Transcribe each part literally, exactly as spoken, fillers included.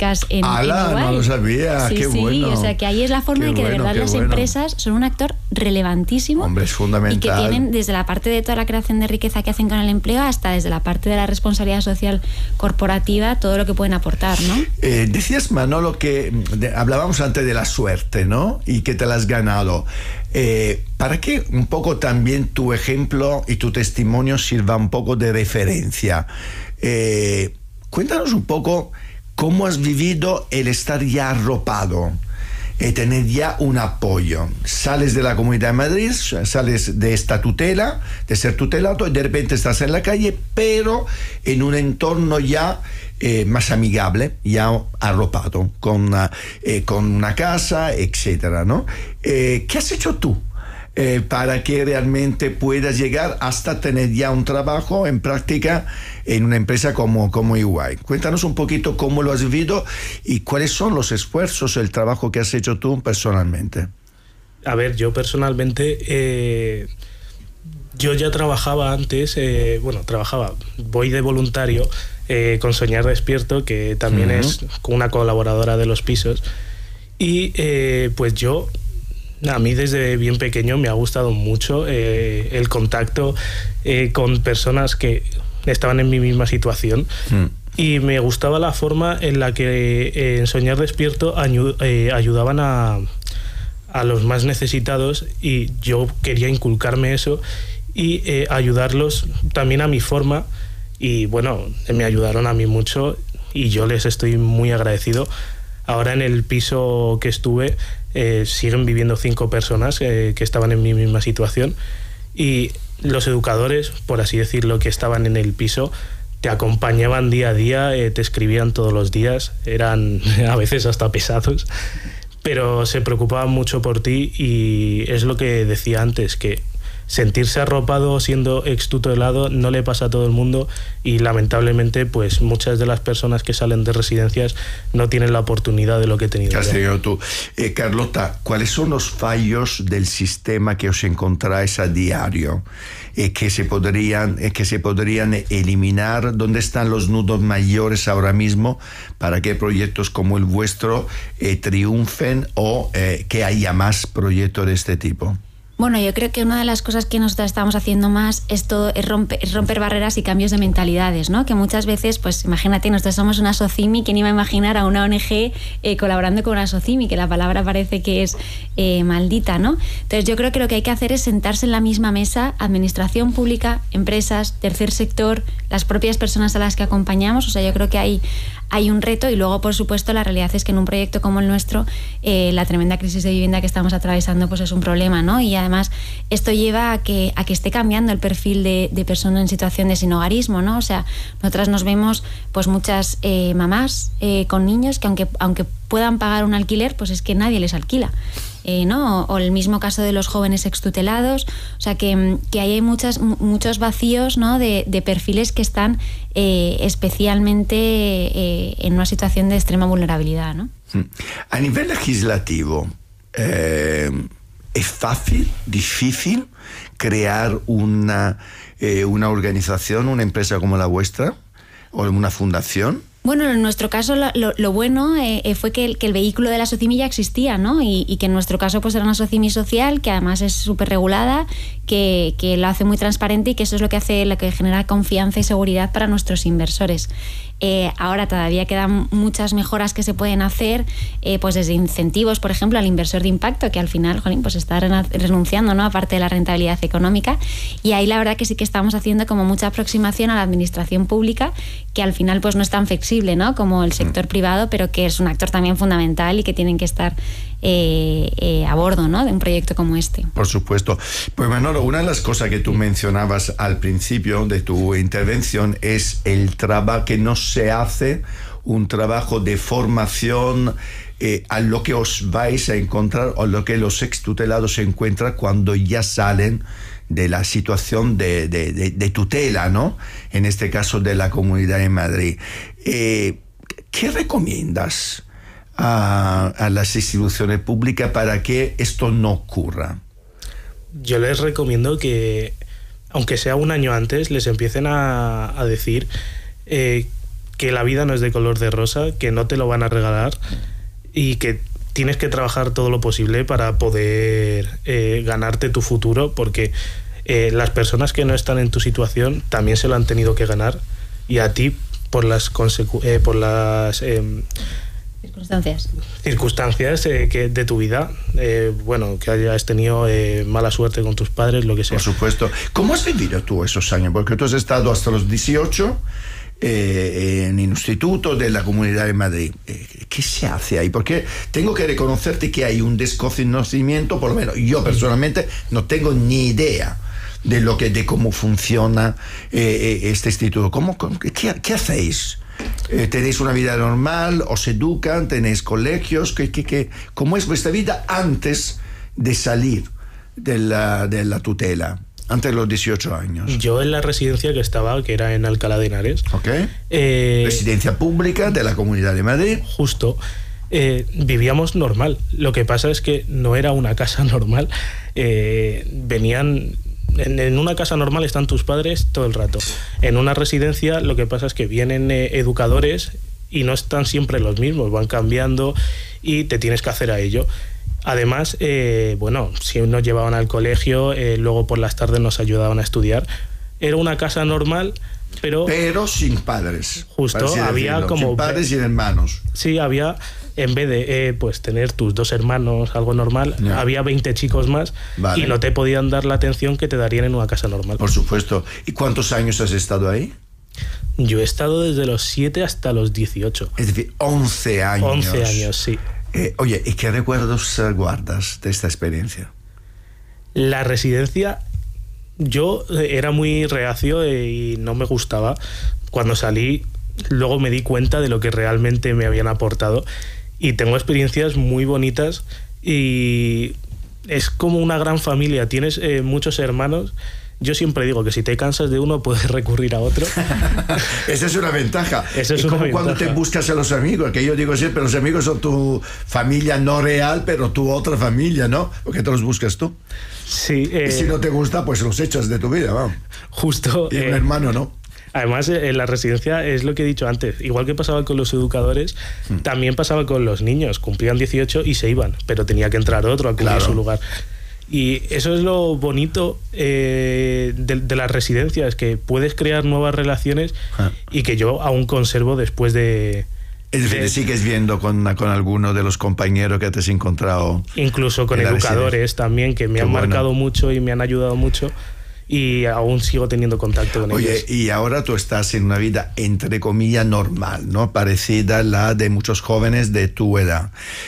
públicas en, ¡Hala! en Iguay. No lo sabía, sí, qué sí, bueno. O sea, que ahí es la forma qué de que bueno, de verdad las bueno. empresas son un actor relevantísimo. Hombre, es fundamental. Y que tienen desde la parte de toda la creación de riqueza que hacen con el empleo hasta desde la parte de la responsabilidad social corporativa, todo lo que pueden aportar, ¿no? Eh, decías, Manolo, que de, hablábamos antes de la suerte, ¿no? Y que te la has ganado. Eh, para que un poco también tu ejemplo y tu testimonio sirva un poco de referencia. Eh, cuéntanos un poco cómo has vivido el estar ya arropado, eh, tener ya un apoyo. Sales de la Comunidad de Madrid, sales de esta tutela, de ser tutelado, y de repente estás en la calle, pero en un entorno ya eh, más amigable, ya arropado, con, eh, con una casa, etcétera, ¿no? Eh, ¿Qué has hecho tú eh, para que realmente puedas llegar hasta tener ya un trabajo en práctica en una empresa como, como Iguay? Cuéntanos un poquito cómo lo has vivido y cuáles son los esfuerzos, el trabajo que has hecho tú personalmente. A ver, yo personalmente, eh, yo ya trabajaba antes, eh, bueno, trabajaba, voy de voluntario eh, con Soñar Despierto, que también uh-huh. es una colaboradora de los pisos, y eh, pues yo, a mí desde bien pequeño me ha gustado mucho eh, el contacto eh, con personas que estaban en mi misma situación. Mm. Y me gustaba la forma en la que eh, en Soñar Despierto ayu- eh, ayudaban a, a los más necesitados, y yo quería inculcarme eso y eh, ayudarlos también a mi forma, y bueno, me ayudaron a mí mucho y yo les estoy muy agradecido. Ahora en el piso que estuve eh, siguen viviendo cinco personas eh, que estaban en mi misma situación, y los educadores, por así decirlo, que estaban en el piso, te acompañaban día a día, eh, te escribían todos los días, eran a veces hasta pesados, pero se preocupaban mucho por ti, y es lo que decía antes, que sentirse arropado siendo extutelado no le pasa a todo el mundo, y lamentablemente pues muchas de las personas que salen de residencias no tienen la oportunidad de lo que he tenido. ¿Qué has tenido tú? Eh, Carlota, ¿cuáles son los fallos del sistema que os encontráis a diario? Eh, que, se podrían, eh, que se podrían eliminar. ¿Dónde están los nudos mayores ahora mismo para que proyectos como el vuestro eh, triunfen, o eh, que haya más proyectos de este tipo? Bueno, yo creo que una de las cosas que nosotros estamos haciendo más es, todo, es, romper, es romper barreras y cambios de mentalidades, ¿no? Que muchas veces, pues imagínate, nosotros somos una SOCIMI, ¿quién iba a imaginar a una O N G eh, colaborando con una SOCIMI? Que la palabra parece que es eh, maldita, ¿no? Entonces yo creo que lo que hay que hacer es sentarse en la misma mesa, administración pública, empresas, tercer sector, las propias personas a las que acompañamos. O sea, yo creo que hay, hay un reto, y luego, por supuesto, la realidad es que en un proyecto como el nuestro, eh, la tremenda crisis de vivienda que estamos atravesando pues es un problema, ¿no? Y además esto lleva a que, a que esté cambiando el perfil de, de personas en situación de sinhogarismo, ¿no? O sea, nosotras nos vemos pues muchas eh, mamás eh, con niños que aunque, aunque puedan pagar un alquiler, pues es que nadie les alquila. Eh, ¿no? O, o el mismo caso de los jóvenes extutelados. O sea, que, que ahí hay muchas, muchos vacíos, ¿no? de, de perfiles que están eh, especialmente eh, en una situación de extrema vulnerabilidad, ¿no? A nivel legislativo, eh, ¿es fácil, difícil crear una, eh, una organización, una empresa como la vuestra, o una fundación? Bueno, en nuestro caso lo, lo, lo bueno eh, fue que el, que el vehículo de la SOCIMI ya existía, ¿no? Y, y que en nuestro caso pues era una SOCIMI social, que además es súper regulada, que, que lo hace muy transparente, y que eso es lo que hace, lo que genera confianza y seguridad para nuestros inversores. Eh, ahora todavía quedan muchas mejoras que se pueden hacer, eh, pues desde incentivos, por ejemplo, al inversor de impacto, que al final, jolín, pues está renunciando, ¿no? Aparte de la rentabilidad económica. Y ahí la verdad que sí que estamos haciendo como mucha aproximación a la administración pública, que al final pues no es tan flexible, ¿no? Como el sector privado, pero que es un actor también fundamental y que tienen que estar eh, eh, a bordo, ¿no? De un proyecto como este. Por supuesto. Pues Manolo, una de las cosas que tú mencionabas al principio de tu intervención es el trabajo que no se hace, un trabajo de formación eh, a lo que os vais a encontrar, o lo que los extutelados se encuentran cuando ya salen de la situación de, de, de, de tutela, ¿no? En este caso de la Comunidad de Madrid. Eh, ¿Qué recomiendas a, a las instituciones públicas para que esto no ocurra? Yo les recomiendo que, aunque sea un año antes, les empiecen a, a decir eh, que la vida no es de color de rosa, que no te lo van a regalar y que tienes que trabajar todo lo posible para poder eh, ganarte tu futuro, porque eh, las personas que no están en tu situación también se lo han tenido que ganar, y a ti por las consecu- eh, por las eh, circunstancias circunstancias eh, que de tu vida, eh, bueno, que hayas tenido eh, mala suerte con tus padres, lo que sea. Por supuesto. ¿Cómo has vivido tú esos años? Porque tú has estado hasta los dieciocho Eh, en el Instituto de la Comunidad de Madrid. Eh, ¿Qué se hace ahí? Porque tengo que reconocerte que hay un desconocimiento, por lo menos yo personalmente no tengo ni idea de lo que de cómo funciona eh, este instituto. ¿Cómo, cómo, qué, ¿Qué hacéis? Eh, ¿Tenéis una vida normal? ¿Os educan? ¿Tenéis colegios? ¿Qué, qué, qué? ¿Cómo es vuestra vida antes de salir de la, de la tutela? Antes de los dieciocho años. Yo en la residencia que estaba, que era en Alcalá de Henares. Ok. Eh, Residencia pública de la Comunidad de Madrid. Justo. Eh, vivíamos normal. Lo que pasa es que no era una casa normal. Eh, venían... En, en una casa normal están tus padres todo el rato. En una residencia lo que pasa es que vienen eh, educadores y no están siempre los mismos, van cambiando y te tienes que hacer a ello. Además, eh, bueno, si nos llevaban al colegio, eh, luego por las tardes nos ayudaban a estudiar. Era una casa normal, pero... Pero sin padres. Justo, había decirlo, como... Sin padres y sin hermanos. Sí, había, en vez de eh, pues tener tus dos hermanos, algo normal, yeah. había veinte chicos más, vale. y no te podían dar la atención que te darían en una casa normal. Por supuesto. ¿Y cuántos años has estado ahí? Yo he estado desde los siete hasta los dieciocho. Es decir, once años. once años, sí. Eh, oye, ¿y qué recuerdos uh, guardas de esta experiencia? La residencia, yo era muy reacio y no me gustaba. Cuando salí, luego me di cuenta de lo que realmente me habían aportado y tengo experiencias muy bonitas y es como una gran familia. Tienes eh, muchos hermanos. Yo siempre digo que si te cansas de uno puedes recurrir a otro. Esa es una ventaja. Eso es, es una como ventaja. Cuando te buscas a los amigos, que yo digo siempre, los amigos son tu familia no real, pero tu otra familia, ¿no? Porque te los buscas tú. Sí. Eh, y si no te gusta, pues los echas de tu vida, vamos. Justo. Y un eh, hermano, ¿no? Además, en la residencia es lo que he dicho antes. Igual que pasaba con los educadores, hmm. también pasaba con los niños. Cumplían dieciocho y se iban, pero tenía que entrar otro a cubrir claro. su lugar. Y eso es lo bonito eh, de, de las residencias, que puedes crear nuevas relaciones ah. y que yo aún conservo después de... Es decir, de, sigues viendo con, con alguno de los compañeros que te has encontrado. Incluso con educadores también, que me Qué han bueno. marcado mucho y me han ayudado mucho. Y aún sigo teniendo contacto con Oye, ellos. Oye, y ahora tú estás en una vida, entre comillas, normal, ¿no? Parecida a la de muchos jóvenes de tu edad.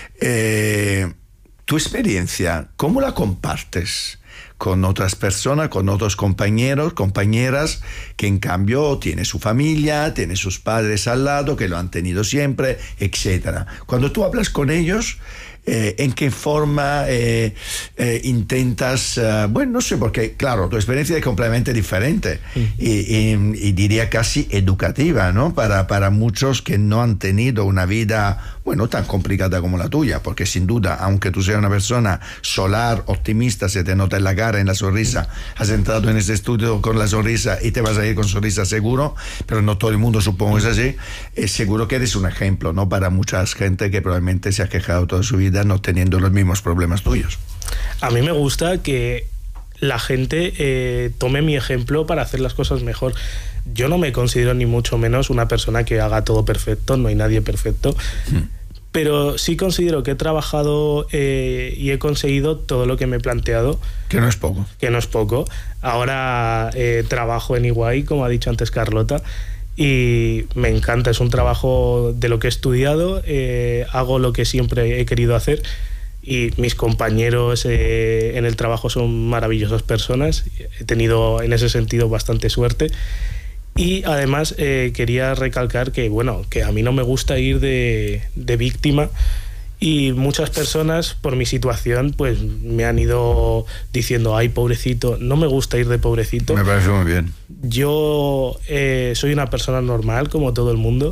Eh... Tu experiencia, ¿cómo la compartes con otras personas, con otros compañeros, compañeras, que en cambio tienen su familia, tienen sus padres al lado, que lo han tenido siempre, etcétera? Cuando tú hablas con ellos, eh, ¿en qué forma eh, eh, intentas, uh, bueno, no sé, porque claro, tu experiencia es completamente diferente mm. y, y, y diría casi educativa, ¿no? Para, para muchos que no han tenido una vida, bueno, tan complicada como la tuya, porque sin duda, aunque tú seas una persona solar, optimista, se te nota en la cara, en la sonrisa, has entrado en este estudio con la sonrisa y te vas a ir con sonrisa seguro, pero no todo el mundo supongo es así, es seguro que eres un ejemplo, ¿no? Para mucha gente que probablemente se ha quejado toda su vida no teniendo los mismos problemas tuyos. A mí me gusta que la gente eh, tome mi ejemplo para hacer las cosas mejor. Yo no me considero ni mucho menos una persona que haga todo perfecto, no hay nadie perfecto, mm. pero sí considero que he trabajado eh, y he conseguido todo lo que me he planteado. Que no es poco. Que no es poco. Ahora eh, trabajo en Iguay, como ha dicho antes Carlota, y me encanta, es un trabajo de lo que he estudiado, eh, hago lo que siempre he querido hacer y mis compañeros eh, en el trabajo son maravillosas personas, he tenido en ese sentido bastante suerte y además eh, quería recalcar que bueno, que a mí no me gusta ir de, de víctima y muchas personas por mi situación pues me han ido diciendo ay pobrecito, no me gusta ir de pobrecito. Me parece muy bien. Yo eh, soy una persona normal como todo el mundo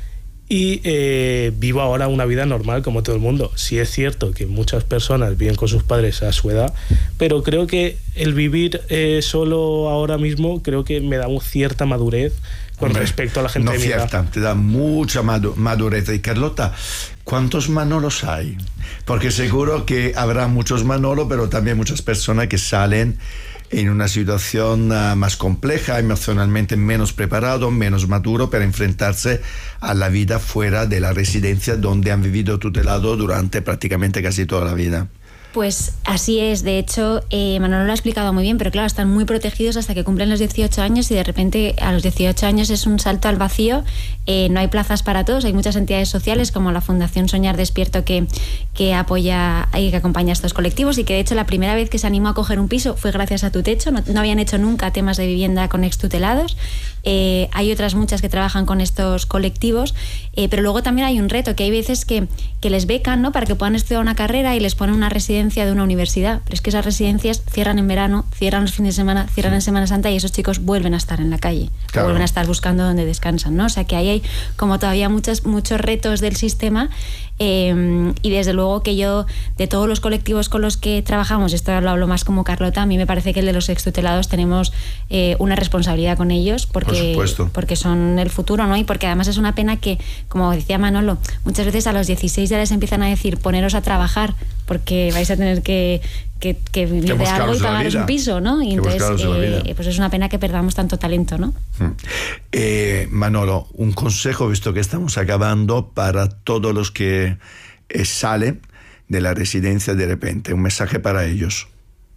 y eh, vivo ahora una vida normal como todo el mundo. Sí es cierto que muchas personas viven con sus padres a su edad, pero creo que el vivir eh, solo ahora mismo creo que me da una cierta madurez con Hombre, respecto a la gente no de mi edad. cierta, te da mucha madurez. Y Carlota, ¿cuántos Manolos hay? Porque seguro que habrá muchos Manolo, pero también muchas personas que salen en una situación uh, más compleja, emocionalmente menos preparado, menos maduro para enfrentarse a la vida fuera de la residencia donde han vivido tutelado durante prácticamente casi toda la vida. Pues así es, de hecho, eh, Manolo lo ha explicado muy bien, pero claro, están muy protegidos hasta que cumplen los dieciocho años y de repente a los dieciocho años es un salto al vacío, eh, no hay plazas para todos, hay muchas entidades sociales como la Fundación Soñar Despierto que, que apoya y que acompaña a estos colectivos y que de hecho la primera vez que se animó a coger un piso fue gracias a Tu Techo, no, no habían hecho nunca temas de vivienda con extutelados, eh, hay otras muchas que trabajan con estos colectivos, eh, pero luego también hay un reto, que hay veces que, que les becan, ¿no?, para que puedan estudiar una carrera y les ponen una residencia de una universidad, pero es que esas residencias cierran en verano, cierran los fines de semana, cierran en Semana Santa y esos chicos vuelven a estar en la calle, claro. vuelven a estar buscando donde descansan, ¿no? O sea que ahí hay como todavía muchos, muchos retos del sistema eh, y desde luego que yo, de todos los colectivos con los que trabajamos, esto lo hablo más como Carlota, a mí me parece que el de los extutelados tenemos eh, una responsabilidad con ellos porque, Por porque son el futuro, ¿no? Y porque además es una pena que, como decía Manolo, muchas veces a los dieciséis ya les empiezan a decir poneros a trabajar porque vais a tener que, que, que vivir que de algo y pagaros un piso, ¿no? Y que entonces eh, pues es una pena que perdamos tanto talento, ¿no? Hmm. Eh, Manolo, un consejo, visto que estamos acabando, para todos los que eh, salen de la residencia de repente, un mensaje para ellos.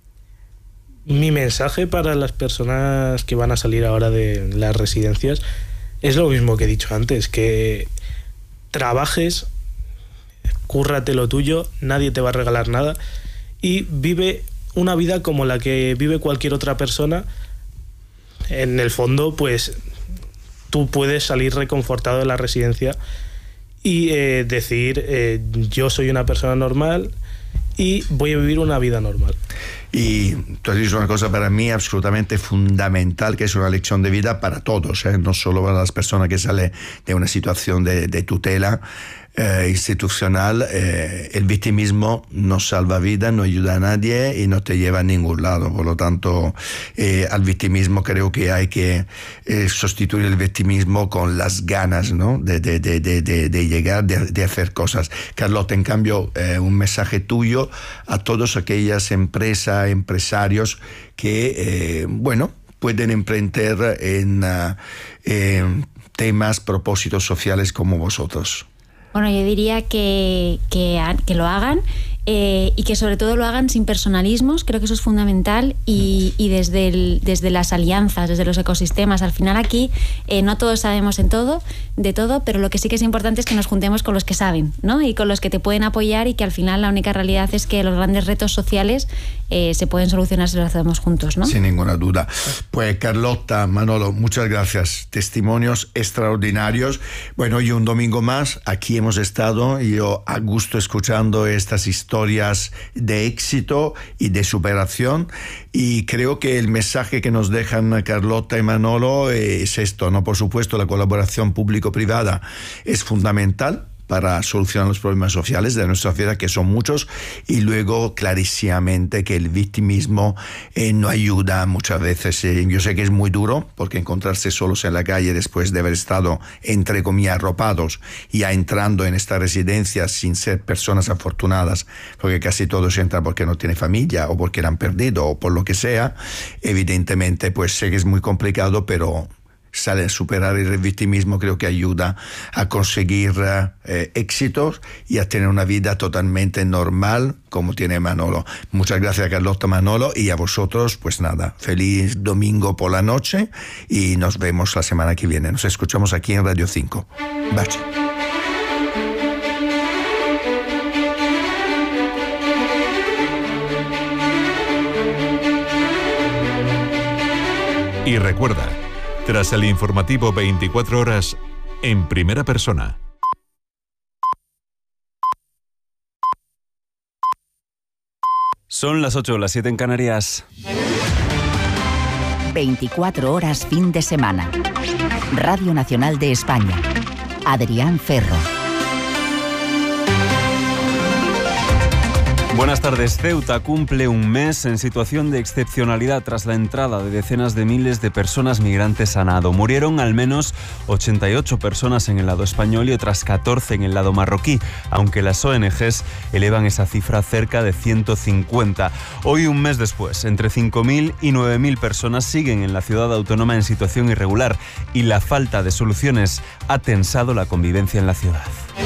Mi mensaje para las personas que van a salir ahora de las residencias es lo mismo que he dicho antes, que trabajes, cúrrate lo tuyo, nadie te va a regalar nada y vive una vida como la que vive cualquier otra persona. En el fondo, pues tú puedes salir reconfortado de la residencia y eh, decir eh, yo soy una persona normal y voy a vivir una vida normal. Y tú has dicho una cosa para mí absolutamente fundamental, que es una lección de vida para todos, ¿eh? No solo para las personas que salen de una situación de, de tutela eh, institucional. Eh, el victimismo no salva vida, no ayuda a nadie y no te lleva a ningún lado. Por lo tanto, eh, al victimismo creo que hay que eh, sustituir el victimismo con las ganas, ¿no?, de, de, de, de, de, de llegar, de, de hacer cosas. Carlota, en cambio, eh, un mensaje tuyo a todas aquellas empresas, empresarios que, eh, bueno, pueden emprender en, uh, en temas, propósitos sociales como vosotros. Bueno, yo diría que, que, que lo hagan eh, y que sobre todo lo hagan sin personalismos, creo que eso es fundamental, y, y desde, el, desde las alianzas, desde los ecosistemas. Al final aquí eh, no todos sabemos en todo, de todo, pero lo que sí que es importante es que nos juntemos con los que saben, ¿no?, y con los que te pueden apoyar, y que al final la única realidad es que los grandes retos sociales eh, se pueden solucionar si los hacemos juntos, ¿no? Sin ninguna duda. Pues Carlota, Manolo, muchas gracias. Testimonios extraordinarios. Bueno, y un domingo más aquí hemos estado, yo a gusto escuchando estas historias de éxito y de superación, y creo que el mensaje que nos dejan Carlota y Manolo es esto, ¿no? Por supuesto, la colaboración público-privada es fundamental para solucionar los problemas sociales de nuestra sociedad, que son muchos, y luego clarísimamente que el victimismo eh, no ayuda muchas veces. Eh, yo sé que es muy duro, porque encontrarse solos en la calle después de haber estado, entre comillas, arropados, y ya entrando en esta residencia sin ser personas afortunadas, porque casi todos entran porque no tienen familia, o porque la han perdido, o por lo que sea, evidentemente, pues sé que es muy complicado, pero sale a superar el victimismo, creo que ayuda a conseguir eh, éxitos y a tener una vida totalmente normal como tiene Manolo. Muchas gracias, Carlota, Manolo, y a vosotros, pues nada, feliz domingo por la noche y nos vemos la semana que viene. Nos escuchamos aquí en Radio cinco. Baci. Y recuerda, tras el informativo veinticuatro horas, en primera persona. Son las ocho, las siete en Canarias. veinticuatro horas fin de semana. Radio Nacional de España. Adrián Ferro. Buenas tardes. Ceuta cumple un mes en situación de excepcionalidad tras la entrada de decenas de miles de personas migrantes a nado. Murieron al menos ochenta y ocho personas en el lado español y otras catorce en el lado marroquí, aunque las O N Ges elevan esa cifra a cerca de ciento cincuenta. Hoy, un mes después, entre cinco mil y nueve mil personas siguen en la ciudad autónoma en situación irregular y la falta de soluciones ha tensado la convivencia en la ciudad.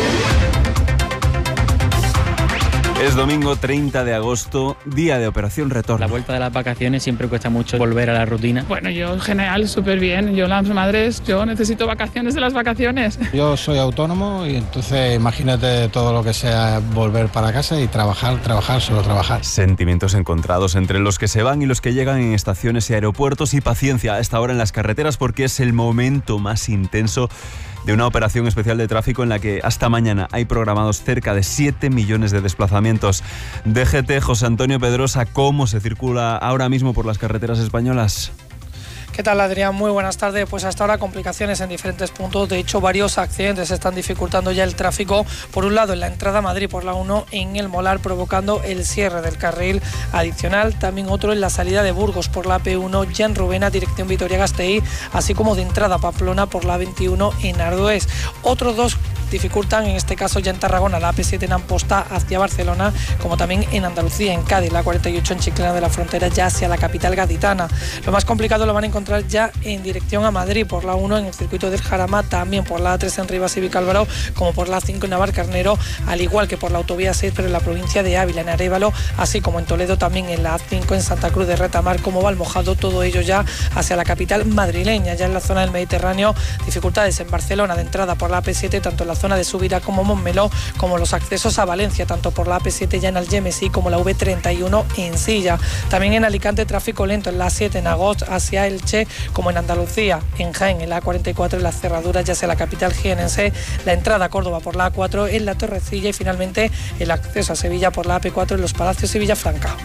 Es domingo treinta de agosto, día de Operación Retorno. La vuelta de las vacaciones siempre cuesta mucho volver a la rutina. Bueno, yo en general súper bien. Yo las madres, yo necesito vacaciones de las vacaciones. Yo soy autónomo y entonces imagínate todo lo que sea volver para casa y trabajar, trabajar, solo trabajar. Sentimientos encontrados entre los que se van y los que llegan en estaciones y aeropuertos, y paciencia a esta hora en las carreteras porque es el momento más intenso de una operación especial de tráfico en la que hasta mañana hay programados cerca de siete millones de desplazamientos. D G T, José Antonio Pedrosa, ¿cómo se circula ahora mismo por las carreteras españolas? ¿Qué tal, Adrián? Muy buenas tardes. Pues hasta ahora complicaciones en diferentes puntos. De hecho, varios accidentes están dificultando ya el tráfico. Por un lado, en la entrada a Madrid por la uno en el Molar, provocando el cierre del carril adicional. También otro en la salida de Burgos por la P uno, ya en Rubena, dirección Vitoria-Gasteiz, así como de entrada a Pamplona por la veintiuno en Ardoés. Otros dos dificultan, en este caso ya en Tarragona, la A P siete en Amposta hacia Barcelona, como también en Andalucía, en Cádiz, la cuarenta y ocho en Chiclana de la Frontera, ya hacia la capital gaditana. Lo más complicado lo van a encontrar ya en dirección a Madrid por la uno en el circuito del Jarama, también por la A tres en Rivas y Vicálvaro, como por la A cinco en Navarcarnero, al igual que por la autovía seis, pero en la provincia de Ávila, en Arévalo, así como en Toledo, también en la A cinco en Santa Cruz de Retamar, como Valmojado, todo ello ya hacia la capital madrileña. Ya en la zona del Mediterráneo, dificultades en Barcelona de entrada por la A P siete, tanto en la zona de Subirá como Montmeló, como los accesos a Valencia, tanto por la A P siete ya en Algemesí como la V treinta y uno en Silla. También en Alicante, tráfico lento en la A siete en Agost hacia Elche, como en Andalucía, en Jaén, en la A cuarenta y cuatro en las cerraduras ya hacia la capital jienense, la entrada a Córdoba por la A cuatro en la Torrecilla y finalmente el acceso a Sevilla por la A P cuatro en los Palacios y Villafranca.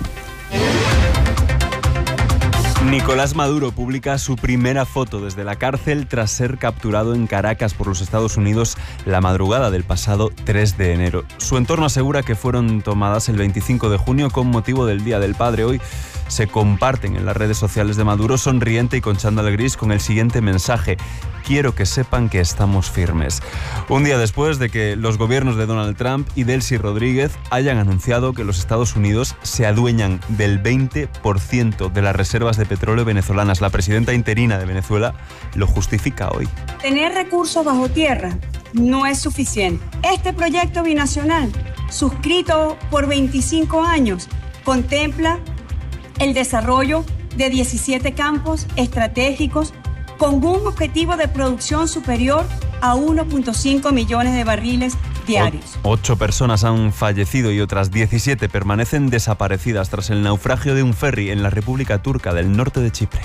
Nicolás Maduro publica su primera foto desde la cárcel tras ser capturado en Caracas por los Estados Unidos la madrugada del pasado tres de enero. Su entorno asegura que fueron tomadas el veinticinco de junio con motivo del Día del Padre. Hoy se comparten en las redes sociales de Maduro sonriente y con chándal gris con el siguiente mensaje: quiero que sepan que estamos firmes. Un día después de que los gobiernos de Donald Trump y Delcy Rodríguez hayan anunciado que los Estados Unidos se adueñan del veinte por ciento de las reservas de petróleo venezolanas. La presidenta interina de Venezuela lo justifica hoy. Tener recursos bajo tierra no es suficiente. Este proyecto binacional, suscrito por veinticinco años, contempla el desarrollo de diecisiete campos estratégicos con un objetivo de producción superior a uno punto cinco millones de barriles diarios. O- ocho personas han fallecido y otras diecisiete permanecen desaparecidas tras el naufragio de un ferry en la República Turca del norte de Chipre.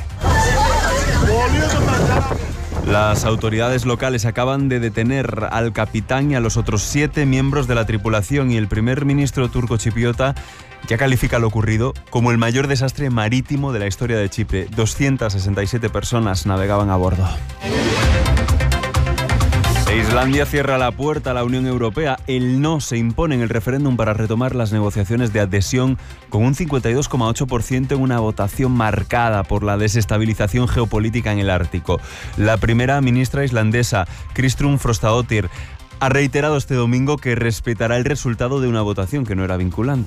Las autoridades locales acaban de detener al capitán y a los otros siete miembros de la tripulación, y el primer ministro turco-chipriota ya califica lo ocurrido como el mayor desastre marítimo de la historia de Chipre. doscientas sesenta y siete personas navegaban a bordo. E Islandia cierra la puerta a la Unión Europea. El no se impone en el referéndum para retomar las negociaciones de adhesión con un cincuenta y dos coma ocho por ciento en una votación marcada por la desestabilización geopolítica en el Ártico. La primera ministra islandesa, Kristrún Frostadóttir, ha reiterado este domingo que respetará el resultado de una votación que no era vinculante.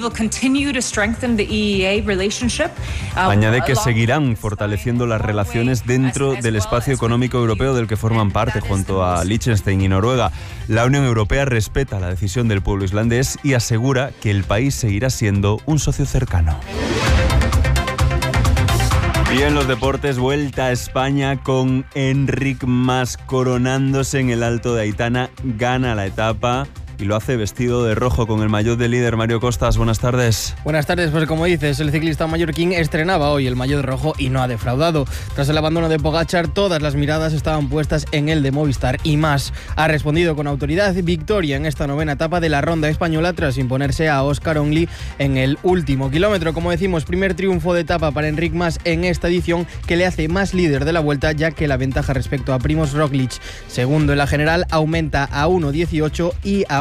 Añade que seguirán fortaleciendo las relaciones dentro del espacio económico europeo del que forman parte junto a Liechtenstein y Noruega. La Unión Europea respeta la decisión del pueblo islandés y asegura que el país seguirá siendo un socio cercano. Y en los deportes, vuelta a España con Enric Mas coronándose en el Alto de Aitana. Gana la etapa y lo hace vestido de rojo con el maillot de líder. Mario Costas, buenas tardes. Buenas tardes, pues como dices, el ciclista mallorquín estrenaba hoy el maillot rojo y no ha defraudado. Tras el abandono de Pogačar, todas las miradas estaban puestas en el de Movistar y Mas ha respondido con autoridad. Victoria en esta novena etapa de la ronda española tras imponerse a Óscar Onlí en el último kilómetro. Como decimos, primer triunfo de etapa para Enric Mas en esta edición, que le hace más líder de la Vuelta, ya que la ventaja respecto a Primož Roglič, segundo en la general, aumenta a uno dieciocho y a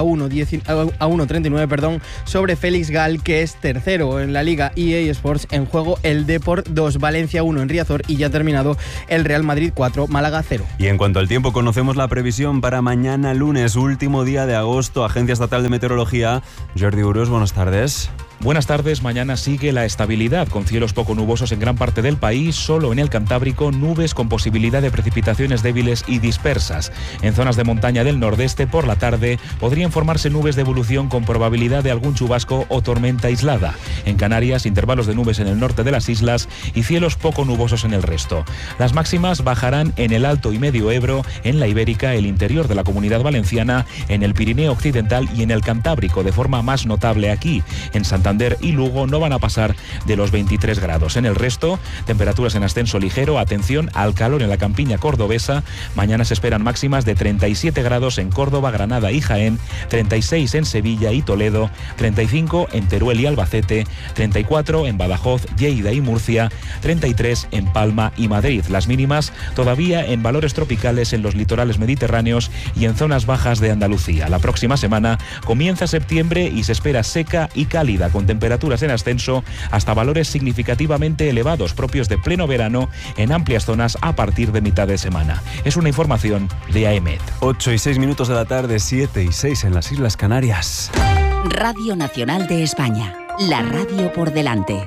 uno treinta y nueve perdón, sobre Félix Gal, que es tercero en la Liga E A Sports. En juego el Depor dos, Valencia uno en Riazor, y ya ha terminado el Real Madrid cuatro, Málaga cero. Y en cuanto al tiempo, conocemos la previsión para mañana lunes, último día de agosto. Agencia Estatal de Meteorología. Jordi Burgos, buenas tardes. Buenas tardes. Mañana sigue la estabilidad, con cielos poco nubosos en gran parte del país. Solo en el Cantábrico, nubes con posibilidad de precipitaciones débiles y dispersas. En zonas de montaña del nordeste, por la tarde, podrían formarse nubes de evolución con probabilidad de algún chubasco o tormenta aislada. En Canarias, intervalos de nubes en el norte de las islas y cielos poco nubosos en el resto. Las máximas bajarán en el Alto y Medio Ebro, en la Ibérica, el interior de la Comunidad Valenciana, en el Pirineo Occidental y en el Cantábrico, de forma más notable aquí. En Santa Santander y Lugo no van a pasar de los veintitrés grados. En el resto, temperaturas en ascenso ligero. Atención al calor en la campiña cordobesa. Mañana se esperan máximas de treinta y siete grados en Córdoba, Granada y Jaén, treinta y seis en Sevilla y Toledo, treinta y cinco en Teruel y Albacete, treinta y cuatro en Badajoz, Lleida y Murcia, treinta y tres en Palma y Madrid. Las mínimas todavía en valores tropicales en los litorales mediterráneos y en zonas bajas de Andalucía. La próxima semana comienza septiembre y se espera seca y cálida, con temperaturas en ascenso hasta valores significativamente elevados propios de pleno verano en amplias zonas a partir de mitad de semana. Es una información de AEMET. ocho y seis minutos de la tarde, siete y seis en las Islas Canarias. Radio Nacional de España, la radio por delante.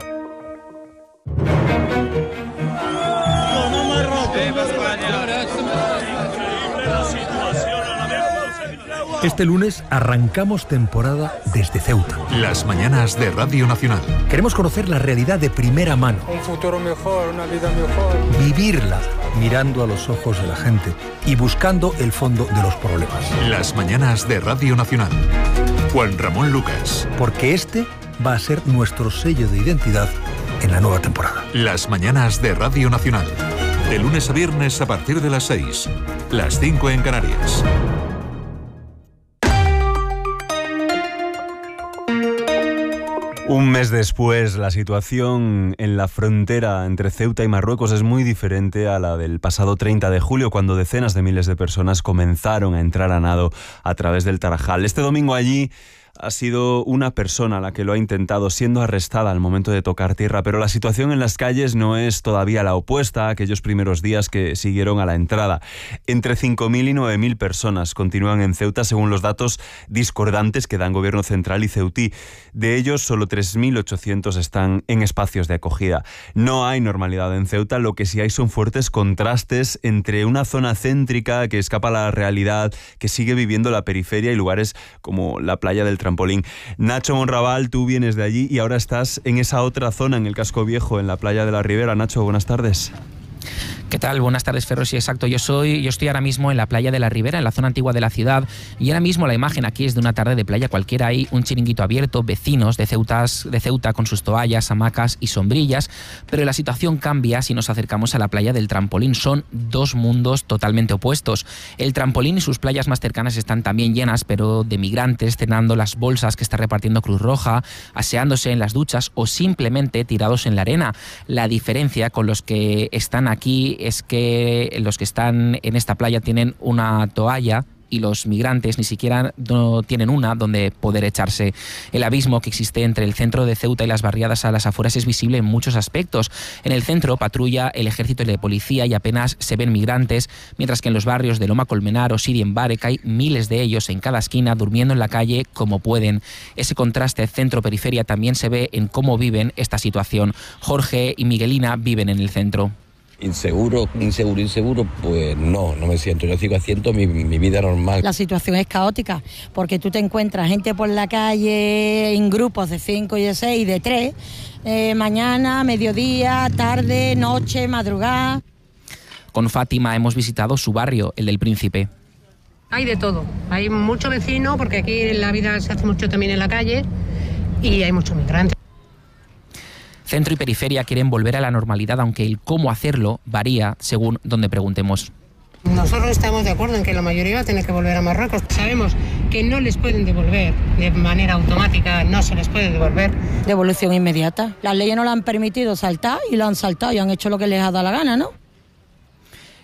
Este lunes arrancamos temporada desde Ceuta. Las mañanas de Radio Nacional. Queremos conocer la realidad de primera mano. Un futuro mejor, una vida mejor. Vivirla mirando a los ojos de la gente y buscando el fondo de los problemas. Las mañanas de Radio Nacional. Juan Ramón Lucas. Porque este va a ser nuestro sello de identidad en la nueva temporada. Las mañanas de Radio Nacional. De lunes a viernes a partir de las seis. Las cinco en Canarias. Un mes después, la situación en la frontera entre Ceuta y Marruecos es muy diferente a la del pasado treinta de julio, cuando decenas de miles de personas comenzaron a entrar a nado a través del Tarajal. Este domingo allí ha sido una persona la que lo ha intentado, siendo arrestada al momento de tocar tierra, pero la situación en las calles no es todavía la opuesta a aquellos primeros días que siguieron a la entrada. Entre cinco mil y nueve mil personas continúan en Ceuta, según los datos discordantes que dan Gobierno Central y Ceutí. De ellos, solo tres mil ochocientos están en espacios de acogida. No hay normalidad en Ceuta, lo que sí hay son fuertes contrastes entre una zona céntrica que escapa a la realidad, que sigue viviendo la periferia, y lugares como la playa del Trampolín. Nacho Monraval, tú vienes de allí y ahora estás en esa otra zona, en el Casco Viejo, en la playa de la Ribera. Nacho, buenas tardes. ¿Qué tal? Buenas tardes, Ferro. Sí, exacto. Yo soy, yo estoy ahora mismo en la playa de la Ribera, en la zona antigua de la ciudad, y ahora mismo la imagen aquí es de una tarde de playa cualquiera. Hay un chiringuito abierto, vecinos de, Ceutas, de Ceuta con sus toallas, hamacas y sombrillas, pero la situación cambia si nos acercamos a la playa del Trampolín. Son dos mundos totalmente opuestos. El Trampolín y sus playas más cercanas están también llenas, pero de migrantes cenando las bolsas que está repartiendo Cruz Roja, aseándose en las duchas o simplemente tirados en la arena. La diferencia con los que están aquí es que los que están en esta playa tienen una toalla y los migrantes ni siquiera no tienen una donde poder echarse. El abismo que existe entre el centro de Ceuta y las barriadas a las afueras es visible en muchos aspectos. En el centro patrulla el ejército y la policía y apenas se ven migrantes, mientras que en los barrios de Loma Colmenar o Sidi Mbarek hay miles de ellos en cada esquina durmiendo en la calle como pueden. Ese contraste centro-periferia también se ve en cómo viven esta situación. Jorge y Miguelina viven en el centro. Inseguro, inseguro, inseguro, pues no, no me siento. Yo sigo haciendo mi, mi vida normal. La situación es caótica, porque tú te encuentras gente por la calle en grupos de cinco y de seis y de tres, eh, mañana, mediodía, tarde, noche, madrugada. Con Fátima hemos visitado su barrio, el del Príncipe. Hay de todo, hay mucho vecino, porque aquí la vida se hace mucho también en la calle, y hay muchos migrantes. Centro y periferia quieren volver a la normalidad, aunque el cómo hacerlo varía según donde preguntemos. Nosotros estamos de acuerdo en que la mayoría va a tener que volver a Marruecos. Sabemos que no les pueden devolver de manera automática, no se les puede devolver. Devolución inmediata. Las leyes no lo han permitido saltar y lo han saltado y han hecho lo que les ha dado la gana, ¿no?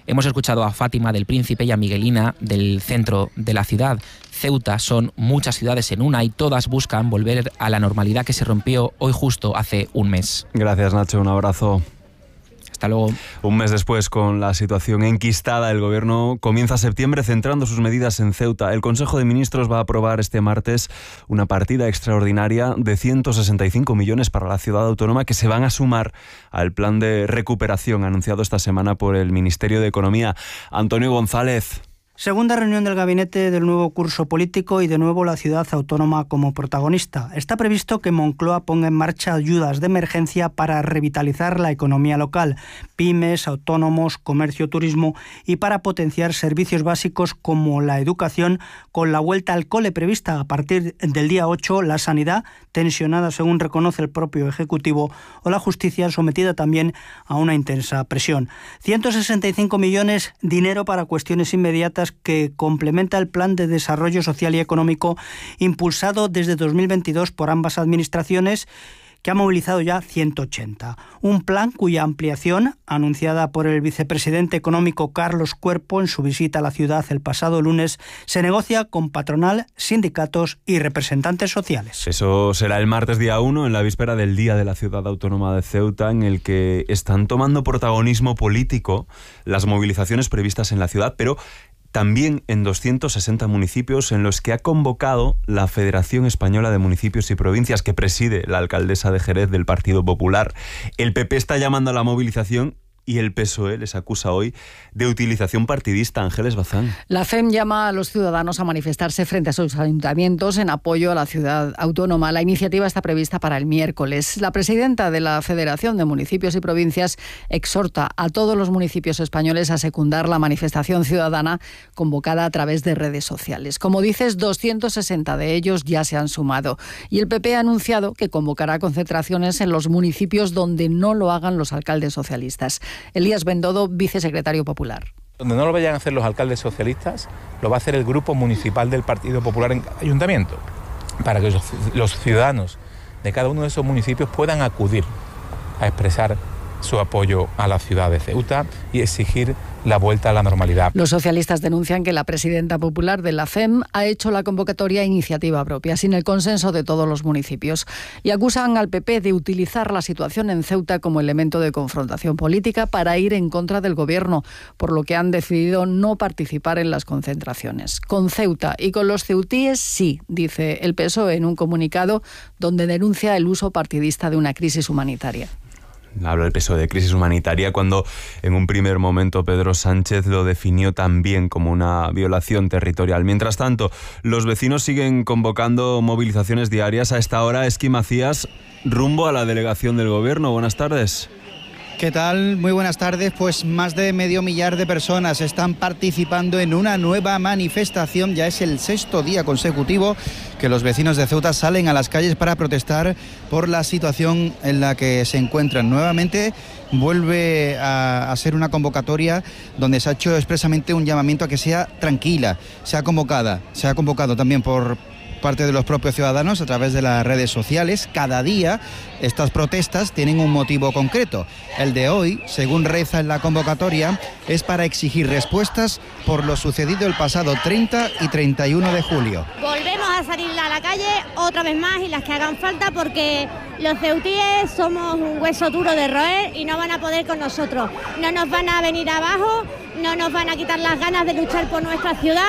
Hemos escuchado a Fátima del Príncipe y a Miguelina del centro de la ciudad. Ceuta son muchas ciudades en una y todas buscan volver a la normalidad que se rompió hoy justo hace un mes. Gracias, Nacho, un abrazo. Hasta luego. Un mes después, con la situación enquistada, el Gobierno comienza septiembre centrando sus medidas en Ceuta. El Consejo de Ministros va a aprobar este martes una partida extraordinaria de ciento sesenta y cinco millones para la ciudad autónoma que se van a sumar al plan de recuperación anunciado esta semana por el Ministerio de Economía. Antonio González. Segunda reunión del gabinete del nuevo curso político y de nuevo la ciudad autónoma como protagonista. Está previsto que Moncloa ponga en marcha ayudas de emergencia para revitalizar la economía local, pymes, autónomos, comercio, turismo y para potenciar servicios básicos como la educación con la vuelta al cole prevista a partir del día ocho, la sanidad tensionada según reconoce el propio Ejecutivo o la justicia sometida también a una intensa presión. ciento sesenta y cinco millones, dinero para cuestiones inmediatas que complementa el Plan de Desarrollo Social y Económico impulsado desde dos mil veintidós por ambas administraciones, que ha movilizado ya ciento ochenta. Un plan cuya ampliación, anunciada por el vicepresidente económico Carlos Cuerpo en su visita a la ciudad el pasado lunes, se negocia con patronal, sindicatos y representantes sociales. Eso será el martes día uno, en la víspera del Día de la Ciudad Autónoma de Ceuta, en el que están tomando protagonismo político las movilizaciones previstas en la ciudad, pero también en doscientos sesenta municipios en los que ha convocado la Federación Española de Municipios y Provincias, que preside la alcaldesa de Jerez del Partido Popular. El P P está llamando a la movilización y el P S O E les acusa hoy de utilización partidista. Ángeles Bazán. La F E M llama a los ciudadanos a manifestarse frente a sus ayuntamientos en apoyo a la ciudad autónoma. La iniciativa está prevista para el miércoles. La presidenta de la Federación de Municipios y Provincias exhorta a todos los municipios españoles a secundar la manifestación ciudadana convocada a través de redes sociales. Como dices, doscientos sesenta de ellos ya se han sumado. Y el P P ha anunciado que convocará concentraciones en los municipios donde no lo hagan los alcaldes socialistas. Elías Bendodo, vicesecretario popular. Donde no lo vayan a hacer los alcaldes socialistas, lo va a hacer el grupo municipal del Partido Popular en cada ayuntamiento, para que los ciudadanos de cada uno de esos municipios puedan acudir a expresar su apoyo a la ciudad de Ceuta y exigir la vuelta a la normalidad. Los socialistas denuncian que la presidenta popular de la F E M ha hecho la convocatoria a iniciativa propia, sin el consenso de todos los municipios, y acusan al P P de utilizar la situación en Ceuta como elemento de confrontación política para ir en contra del gobierno, por lo que han decidido no participar en las concentraciones. Con Ceuta y con los ceutíes sí, dice el P S O E en un comunicado donde denuncia el uso partidista de una crisis humanitaria. Habla el P S O E de crisis humanitaria cuando en un primer momento Pedro Sánchez lo definió también como una violación territorial. Mientras tanto, los vecinos siguen convocando movilizaciones diarias. A esta hora, Esqui Macías, rumbo a la delegación del Gobierno. Buenas tardes. ¿Qué tal? Muy buenas tardes. Pues más de medio millar de personas están participando en una nueva manifestación. Ya es el sexto día consecutivo que los vecinos de Ceuta salen a las calles para protestar por la situación en la que se encuentran. Nuevamente vuelve a, a ser una convocatoria donde se ha hecho expresamente un llamamiento a que sea tranquila, sea convocada, se ha convocado también por parte de los propios ciudadanos a través de las redes sociales. Cada día estas protestas tienen un motivo concreto. El de hoy, según reza en la convocatoria, es para exigir respuestas por lo sucedido el pasado treinta y treinta y uno de julio. Volvemos a salir a la calle otra vez más y las que hagan falta, porque los ceutíes somos un hueso duro de roer y no van a poder con nosotros. No nos van a venir abajo, no nos van a quitar las ganas de luchar por nuestra ciudad.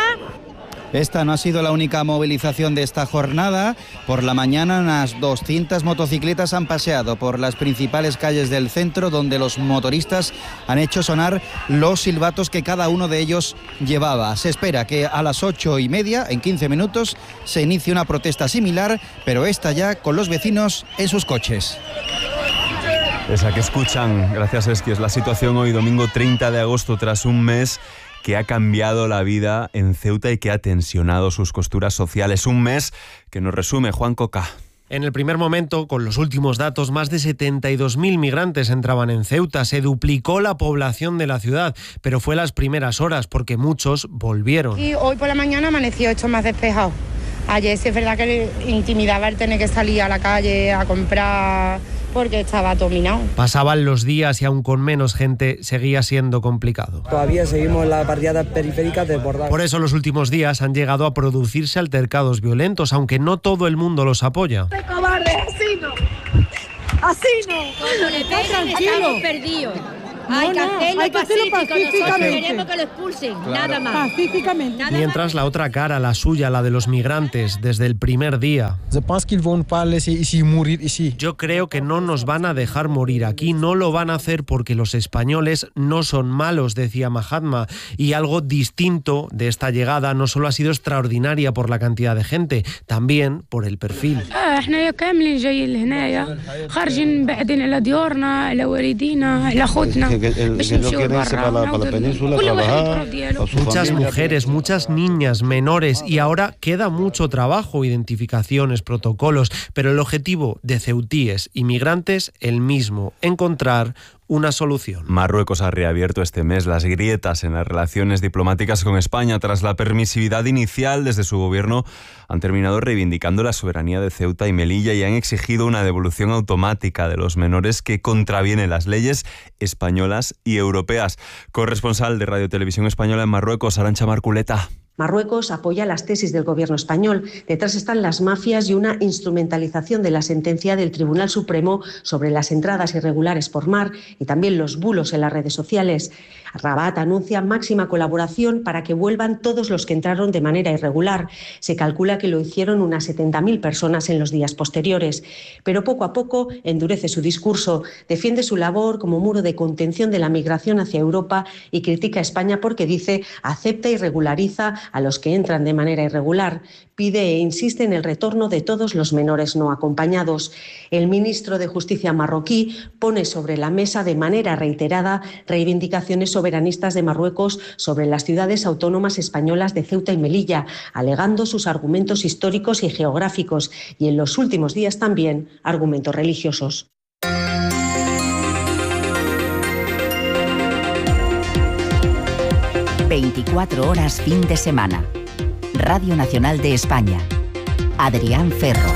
Esta no ha sido la única movilización de esta jornada. Por la mañana unas doscientas motocicletas han paseado por las principales calles del centro, donde los motoristas han hecho sonar los silbatos que cada uno de ellos llevaba. Se espera que a las ocho y media, en quince minutos, se inicie una protesta similar, pero esta ya con los vecinos en sus coches. Esa que escuchan, gracias Esqui, es la situación hoy domingo treinta de agosto, tras un mes que ha cambiado la vida en Ceuta y que ha tensionado sus costuras sociales. Un mes que nos resume Juan Coca. En el primer momento, con los últimos datos, más de setenta y dos mil migrantes entraban en Ceuta. Se duplicó la población de la ciudad, pero fue las primeras horas porque muchos volvieron. Y hoy por la mañana amaneció hecho más despejado. Ayer sí es verdad que intimidaba el tener que salir a la calle a comprar porque estaba dominado. Pasaban los días y aún con menos gente seguía siendo complicado. Todavía seguimos en las barriadas periféricas desbordadas. Por eso los últimos días han llegado a producirse altercados violentos, aunque no todo el mundo los apoya. ¡Qué cobarde! ¡Así no! ¡Así no! Cuando le peguen estamos perdidos. Hay, no, que hacerlo hay que hacerlo pacíficamente. Nosotros queremos que lo expulsen, claro. Nada más. Pacíficamente. Nada Mientras más. La otra cara, la suya, la de los migrantes, desde el primer día. Yo creo que no nos van a dejar morir aquí, no lo van a hacer porque los españoles no son malos, decía Mahatma. Y algo distinto de esta llegada no solo ha sido extraordinaria por la cantidad de gente, también por el perfil. Que, que, el, que no quieren irse para la, para la península a trabajar. Muchas mujeres, muchas niñas, menores, y ahora queda mucho trabajo, identificaciones, protocolos, pero el objetivo de ceutíes y migrantes el mismo, encontrar una solución. Marruecos ha reabierto este mes las grietas en las relaciones diplomáticas con España. Tras la permisividad inicial desde su gobierno, han terminado reivindicando la soberanía de Ceuta y Melilla y han exigido una devolución automática de los menores que contraviene las leyes españolas y europeas. Corresponsal de Radio Televisión Española en Marruecos, Arantxa Marculeta. Marruecos apoya las tesis del gobierno español. Detrás están las mafias y una instrumentalización de la sentencia del Tribunal Supremo sobre las entradas irregulares por mar y también los bulos en las redes sociales. Rabat anuncia máxima colaboración para que vuelvan todos los que entraron de manera irregular. Se calcula que lo hicieron unas setenta mil personas en los días posteriores. Pero poco a poco endurece su discurso, defiende su labor como muro de contención de la migración hacia Europa y critica a España porque dice acepta y regulariza a los que entran de manera irregular. Pide e insiste en el retorno de todos los menores no acompañados. El ministro de Justicia marroquí pone sobre la mesa de manera reiterada reivindicaciones soberanistas de Marruecos sobre las ciudades autónomas españolas de Ceuta y Melilla, alegando sus argumentos históricos y geográficos y en los últimos días también argumentos religiosos. veinticuatro horas fin de semana. Radio Nacional de España. Adrián Ferro.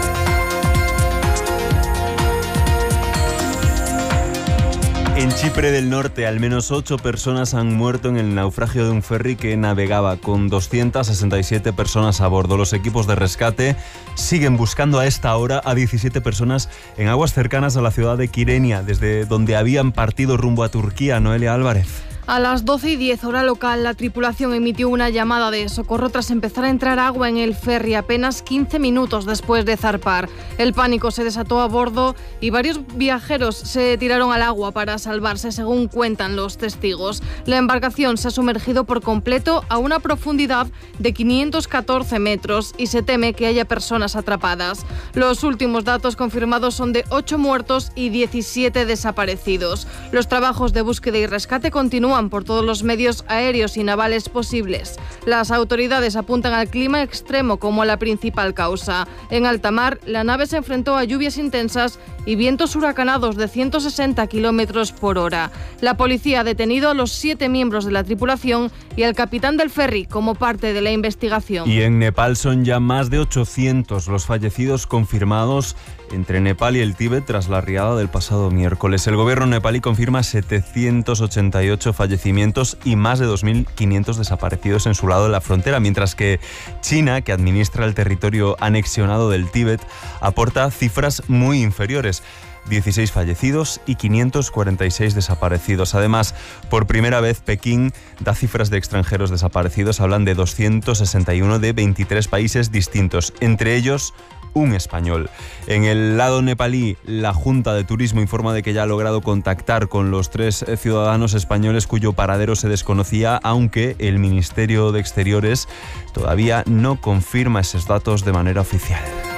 En Chipre del Norte, al menos ocho personas han muerto en el naufragio de un ferry que navegaba con doscientas sesenta y siete personas a bordo. Los equipos de rescate siguen buscando a esta hora a diecisiete personas en aguas cercanas a la ciudad de Kyrenia, desde donde habían partido rumbo a Turquía. Noelia Álvarez. A las doce y diez hora local, la tripulación emitió una llamada de socorro tras empezar a entrar agua en el ferry apenas quince minutos después de zarpar. El pánico se desató a bordo y varios viajeros se tiraron al agua para salvarse, según cuentan los testigos. La embarcación se ha sumergido por completo a una profundidad de quinientos catorce metros y se teme que haya personas atrapadas. Los últimos datos confirmados son de ocho muertos y diecisiete desaparecidos. Los trabajos de búsqueda y rescate continúan por todos los medios aéreos y navales posibles. Las autoridades apuntan al clima extremo como la principal causa. En alta mar, la nave se enfrentó a lluvias intensas y vientos huracanados de ciento sesenta kilómetros por hora. La policía ha detenido a los siete miembros de la tripulación y al capitán del ferry como parte de la investigación. Y en Nepal son ya más de ochocientos los fallecidos confirmados entre Nepal y el Tíbet tras la riada del pasado miércoles. El gobierno nepalí confirma setecientos ochenta y ocho fallecimientos y más de dos mil quinientos desaparecidos en su lado de la frontera, mientras que China, que administra el territorio anexionado del Tíbet, aporta cifras muy inferiores. dieciséis fallecidos y quinientos cuarenta y seis desaparecidos. Además, por primera vez Pekín da cifras de extranjeros desaparecidos. Hablan de doscientos sesenta y uno de veintitrés países distintos, entre ellos un español. En el lado nepalí, la Junta de Turismo informa de que ya ha logrado contactar con los tres ciudadanos españoles cuyo paradero se desconocía, aunque el Ministerio de Exteriores todavía no confirma esos datos de manera oficial.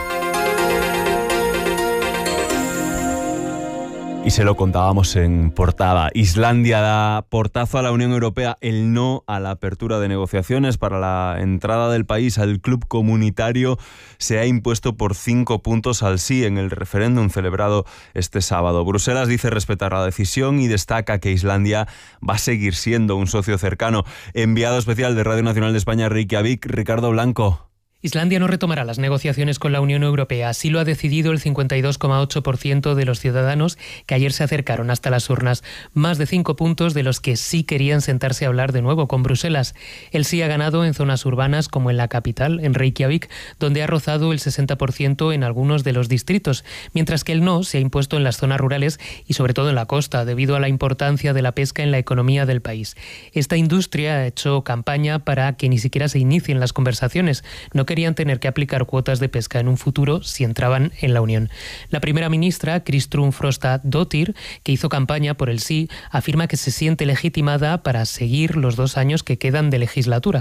Y se lo contábamos en portada. Islandia da portazo a la Unión Europea, el no a la apertura de negociaciones para la entrada del país al club comunitario se ha impuesto por cinco puntos al sí en el referéndum celebrado este sábado. Bruselas dice respetar la decisión y destaca que Islandia va a seguir siendo un socio cercano. Enviado especial de Radio Nacional de España, Reykjavik, Ricardo Blanco. Islandia no retomará las negociaciones con la Unión Europea. Así lo ha decidido el cincuenta y dos coma ocho por ciento de los ciudadanos que ayer se acercaron hasta las urnas. Más de cinco puntos de los que sí querían sentarse a hablar de nuevo con Bruselas. El sí ha ganado en zonas urbanas como en la capital, en Reykjavik, donde ha rozado el sesenta por ciento en algunos de los distritos, mientras que el no se ha impuesto en las zonas rurales y sobre todo en la costa, debido a la importancia de la pesca en la economía del país. Esta industria ha hecho campaña para que ni siquiera se inicien las conversaciones. No querían tener que aplicar cuotas de pesca en un futuro si entraban en la Unión. La primera ministra, Kristrún Frostadóttir, que hizo campaña por el sí, afirma que se siente legitimada para seguir los dos años que quedan de legislatura.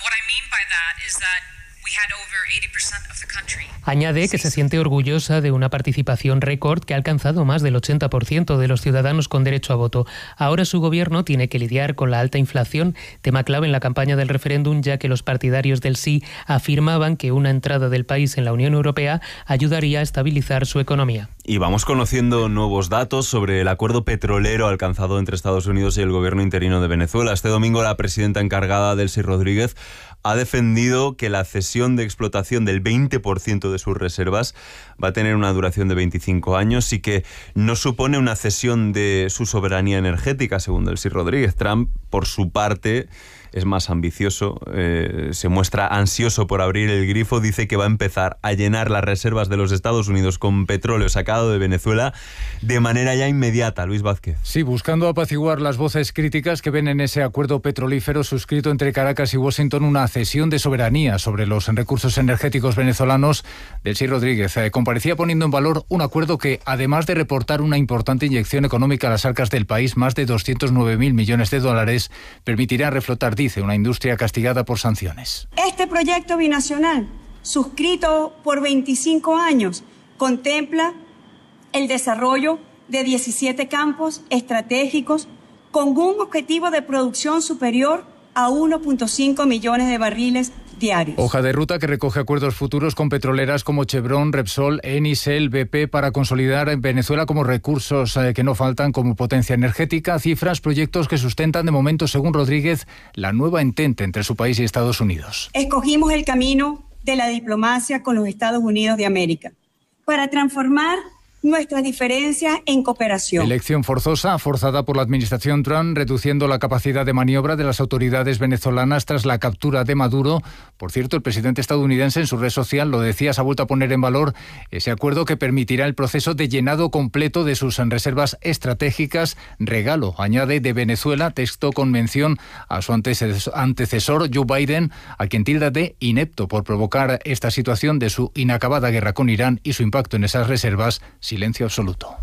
Añade que se siente orgullosa de una participación récord que ha alcanzado más del ochenta por ciento de los ciudadanos con derecho a voto. Ahora su gobierno tiene que lidiar con la alta inflación, tema clave en la campaña del referéndum, ya que los partidarios del sí afirmaban que una entrada del país en la Unión Europea ayudaría a estabilizar su economía. Y vamos conociendo nuevos datos sobre el acuerdo petrolero alcanzado entre Estados Unidos y el gobierno interino de Venezuela. Este domingo la presidenta encargada, Delcy Rodríguez, ha defendido que la cesión de explotación del veinte por ciento de sus reservas va a tener una duración de veinticinco años y que no supone una cesión de su soberanía energética, según Delcy Rodríguez. Trump, por su parte, es más ambicioso, eh, se muestra ansioso por abrir el grifo, dice que va a empezar a llenar las reservas de los Estados Unidos con petróleo sacado de Venezuela de manera ya inmediata. Luis Vázquez. Sí, buscando apaciguar las voces críticas que ven en ese acuerdo petrolífero suscrito entre Caracas y Washington una cesión de soberanía sobre los recursos energéticos venezolanos. Delcy Rodríguez eh, comparecía poniendo en valor un acuerdo que, además de reportar una importante inyección económica a las arcas del país, más de doscientos nueve mil millones de dólares, permitirá reflotar, dice, una industria castigada por sanciones. Este proyecto binacional, suscrito por veinticinco años, contempla el desarrollo de diecisiete campos estratégicos con un objetivo de producción superior a uno punto cinco millones de barriles diarios. Hoja de ruta que recoge acuerdos futuros con petroleras como Chevron, Repsol, Eni, Shell, B P para consolidar en Venezuela como recursos eh, que no faltan como potencia energética, cifras, proyectos que sustentan de momento, según Rodríguez, la nueva entente entre su país y Estados Unidos. Escogimos el camino de la diplomacia con los Estados Unidos de América para transformar nuestras diferencias en cooperación. Elección forzosa, forzada por la administración Trump, reduciendo la capacidad de maniobra de las autoridades venezolanas tras la captura de Maduro. Por cierto, el presidente estadounidense en su red social, lo decía, se ha vuelto a poner en valor ese acuerdo que permitirá el proceso de llenado completo de sus reservas estratégicas. Regalo, añade, de Venezuela, texto con mención a su antecesor Joe Biden, a quien tilda de inepto por provocar esta situación de su inacabada guerra con Irán y su impacto en esas reservas. Silencio absoluto.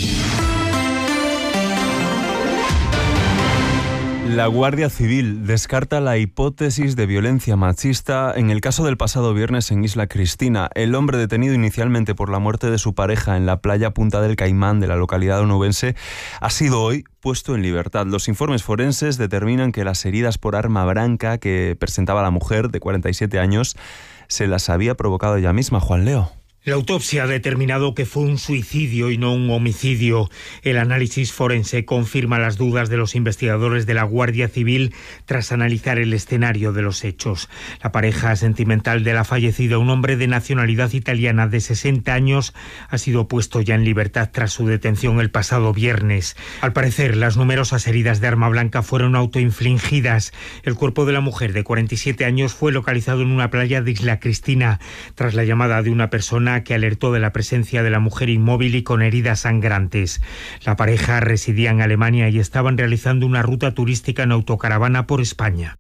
La Guardia Civil descarta la hipótesis de violencia machista en el caso del pasado viernes en Isla Cristina. El hombre detenido inicialmente por la muerte de su pareja en la playa Punta del Caimán de la localidad onubense ha sido hoy puesto en libertad. Los informes forenses determinan que las heridas por arma blanca que presentaba la mujer de cuarenta y siete años se las había provocado ella misma. Juan Leo. La autopsia ha determinado que fue un suicidio y no un homicidio. El análisis forense confirma las dudas de los investigadores de la Guardia Civil tras analizar el escenario de los hechos. La pareja sentimental de la fallecida, un hombre de nacionalidad italiana de sesenta años, ha sido puesto ya en libertad tras su detención el pasado viernes. Al parecer, las numerosas heridas de arma blanca fueron autoinfligidas. El cuerpo de la mujer de cuarenta y siete años fue localizado en una playa de Isla Cristina tras la llamada de una persona que alertó de la presencia de la mujer inmóvil y con heridas sangrantes. La pareja residía en Alemania y estaban realizando una ruta turística en autocaravana por España.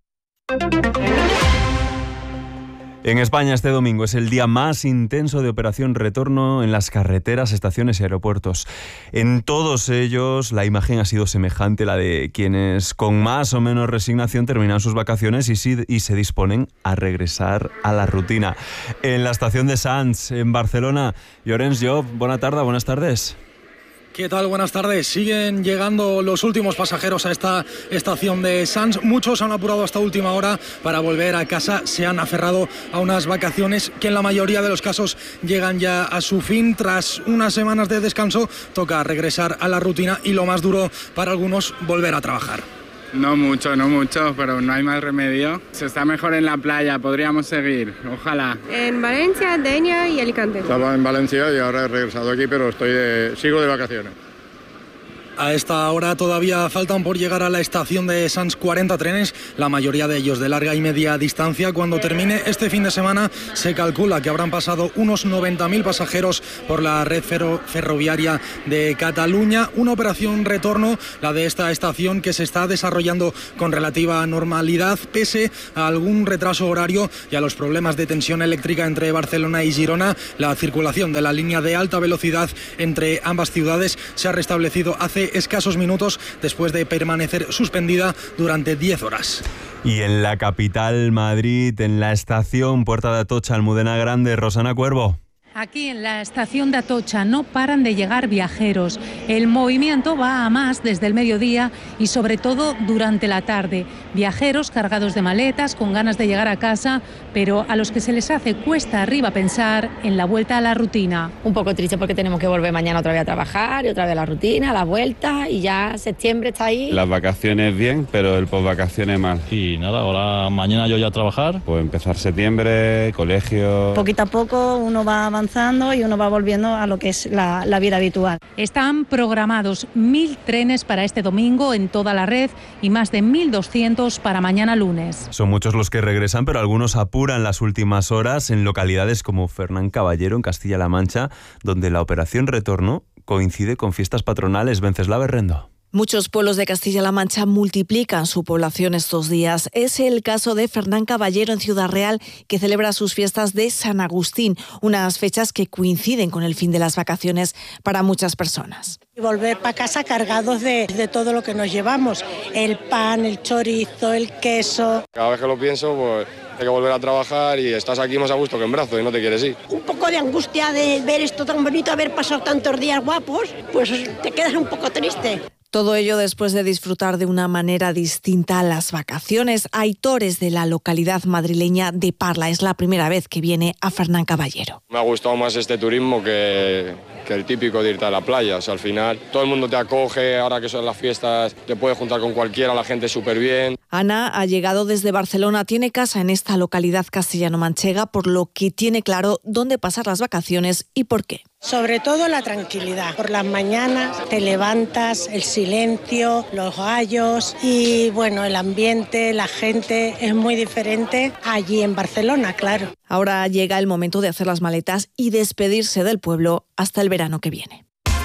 En España este domingo es el día más intenso de operación retorno en las carreteras, estaciones y aeropuertos. En todos ellos la imagen ha sido semejante a la de quienes con más o menos resignación terminan sus vacaciones y, si, y se disponen a regresar a la rutina. En la estación de Sants, en Barcelona, Llorenç Job, buena tarde, buenas tardes. ¿Qué tal? Buenas tardes. Siguen llegando los últimos pasajeros a esta estación de Sants. Muchos han apurado hasta última hora para volver a casa. Se han aferrado a unas vacaciones que en la mayoría de los casos llegan ya a su fin. Tras unas semanas de descanso, toca regresar a la rutina y lo más duro para algunos, volver a trabajar. No mucho, no mucho, pero no hay más remedio. Se está mejor en la playa, podríamos seguir, ojalá. En Valencia, Denia y Alicante. Estaba en Valencia y ahora he regresado aquí, pero estoy de, sigo de vacaciones. A esta hora todavía faltan por llegar a la estación de Sants cuarenta trenes, la mayoría de ellos de larga y media distancia. Cuando termine este fin de semana se calcula que habrán pasado unos noventa mil pasajeros por la red ferro ferroviaria de Cataluña. Una operación retorno, la de esta estación, que se está desarrollando con relativa normalidad, pese a algún retraso horario y a los problemas de tensión eléctrica entre Barcelona y Girona. La circulación de la línea de alta velocidad entre ambas ciudades se ha restablecido hace escasos minutos después de permanecer suspendida durante diez horas. Y en la capital, Madrid, en la estación Puerta de Atocha, Almudena Grande, Rosana Cuervo. Aquí en la estación de Atocha no paran de llegar viajeros. El movimiento va a más desde el mediodía y sobre todo durante la tarde. Viajeros cargados de maletas, con ganas de llegar a casa, pero a los que se les hace cuesta arriba pensar en la vuelta a la rutina. Un poco triste porque tenemos que volver mañana otra vez a trabajar y otra vez a la rutina, a la vuelta, y ya septiembre está ahí. Las vacaciones bien, pero el posvacaciones mal. Y nada, ahora mañana yo ya a trabajar. Pues empezar septiembre, colegio. Poquito a poco uno va avanzando y uno va volviendo a lo que es la, la vida habitual. Están programados mil trenes para este domingo en toda la red y más de mil doscientos para mañana lunes. Son muchos los que regresan, pero algunos apuran las últimas horas en localidades como Fernán Caballero, en Castilla-La Mancha, donde la operación retorno coincide con fiestas patronales. Venceslao Berrendo. Muchos pueblos de Castilla-La Mancha multiplican su población estos días. Es el caso de Fernán Caballero en Ciudad Real, que celebra sus fiestas de San Agustín, unas fechas que coinciden con el fin de las vacaciones para muchas personas. Y volver para casa cargados de, de todo lo que nos llevamos, el pan, el chorizo, el queso. Cada vez que lo pienso, pues hay que volver a trabajar y estás aquí más a gusto que en brazos y no te quieres ir. Un poco de angustia de ver esto tan bonito, haber pasado tantos días guapos, pues te quedas un poco triste. Todo ello después de disfrutar de una manera distinta las vacaciones. Aitor es de la localidad madrileña de Parla. Es la primera vez que viene a Fernán Caballero. Me ha gustado más este turismo que, que el típico de irte a la playa. O sea, al final todo el mundo te acoge, ahora que son las fiestas te puedes juntar con cualquiera, la gente súper bien. Ana ha llegado desde Barcelona, tiene casa en esta localidad castellano-manchega, por lo que tiene claro dónde pasar las vacaciones y por qué. Sobre todo la tranquilidad. Por las mañanas te levantas, el silencio, los gallos y bueno, el ambiente, la gente es muy diferente allí en Barcelona, claro. Ahora llega el momento de hacer las maletas y despedirse del pueblo hasta el verano que viene.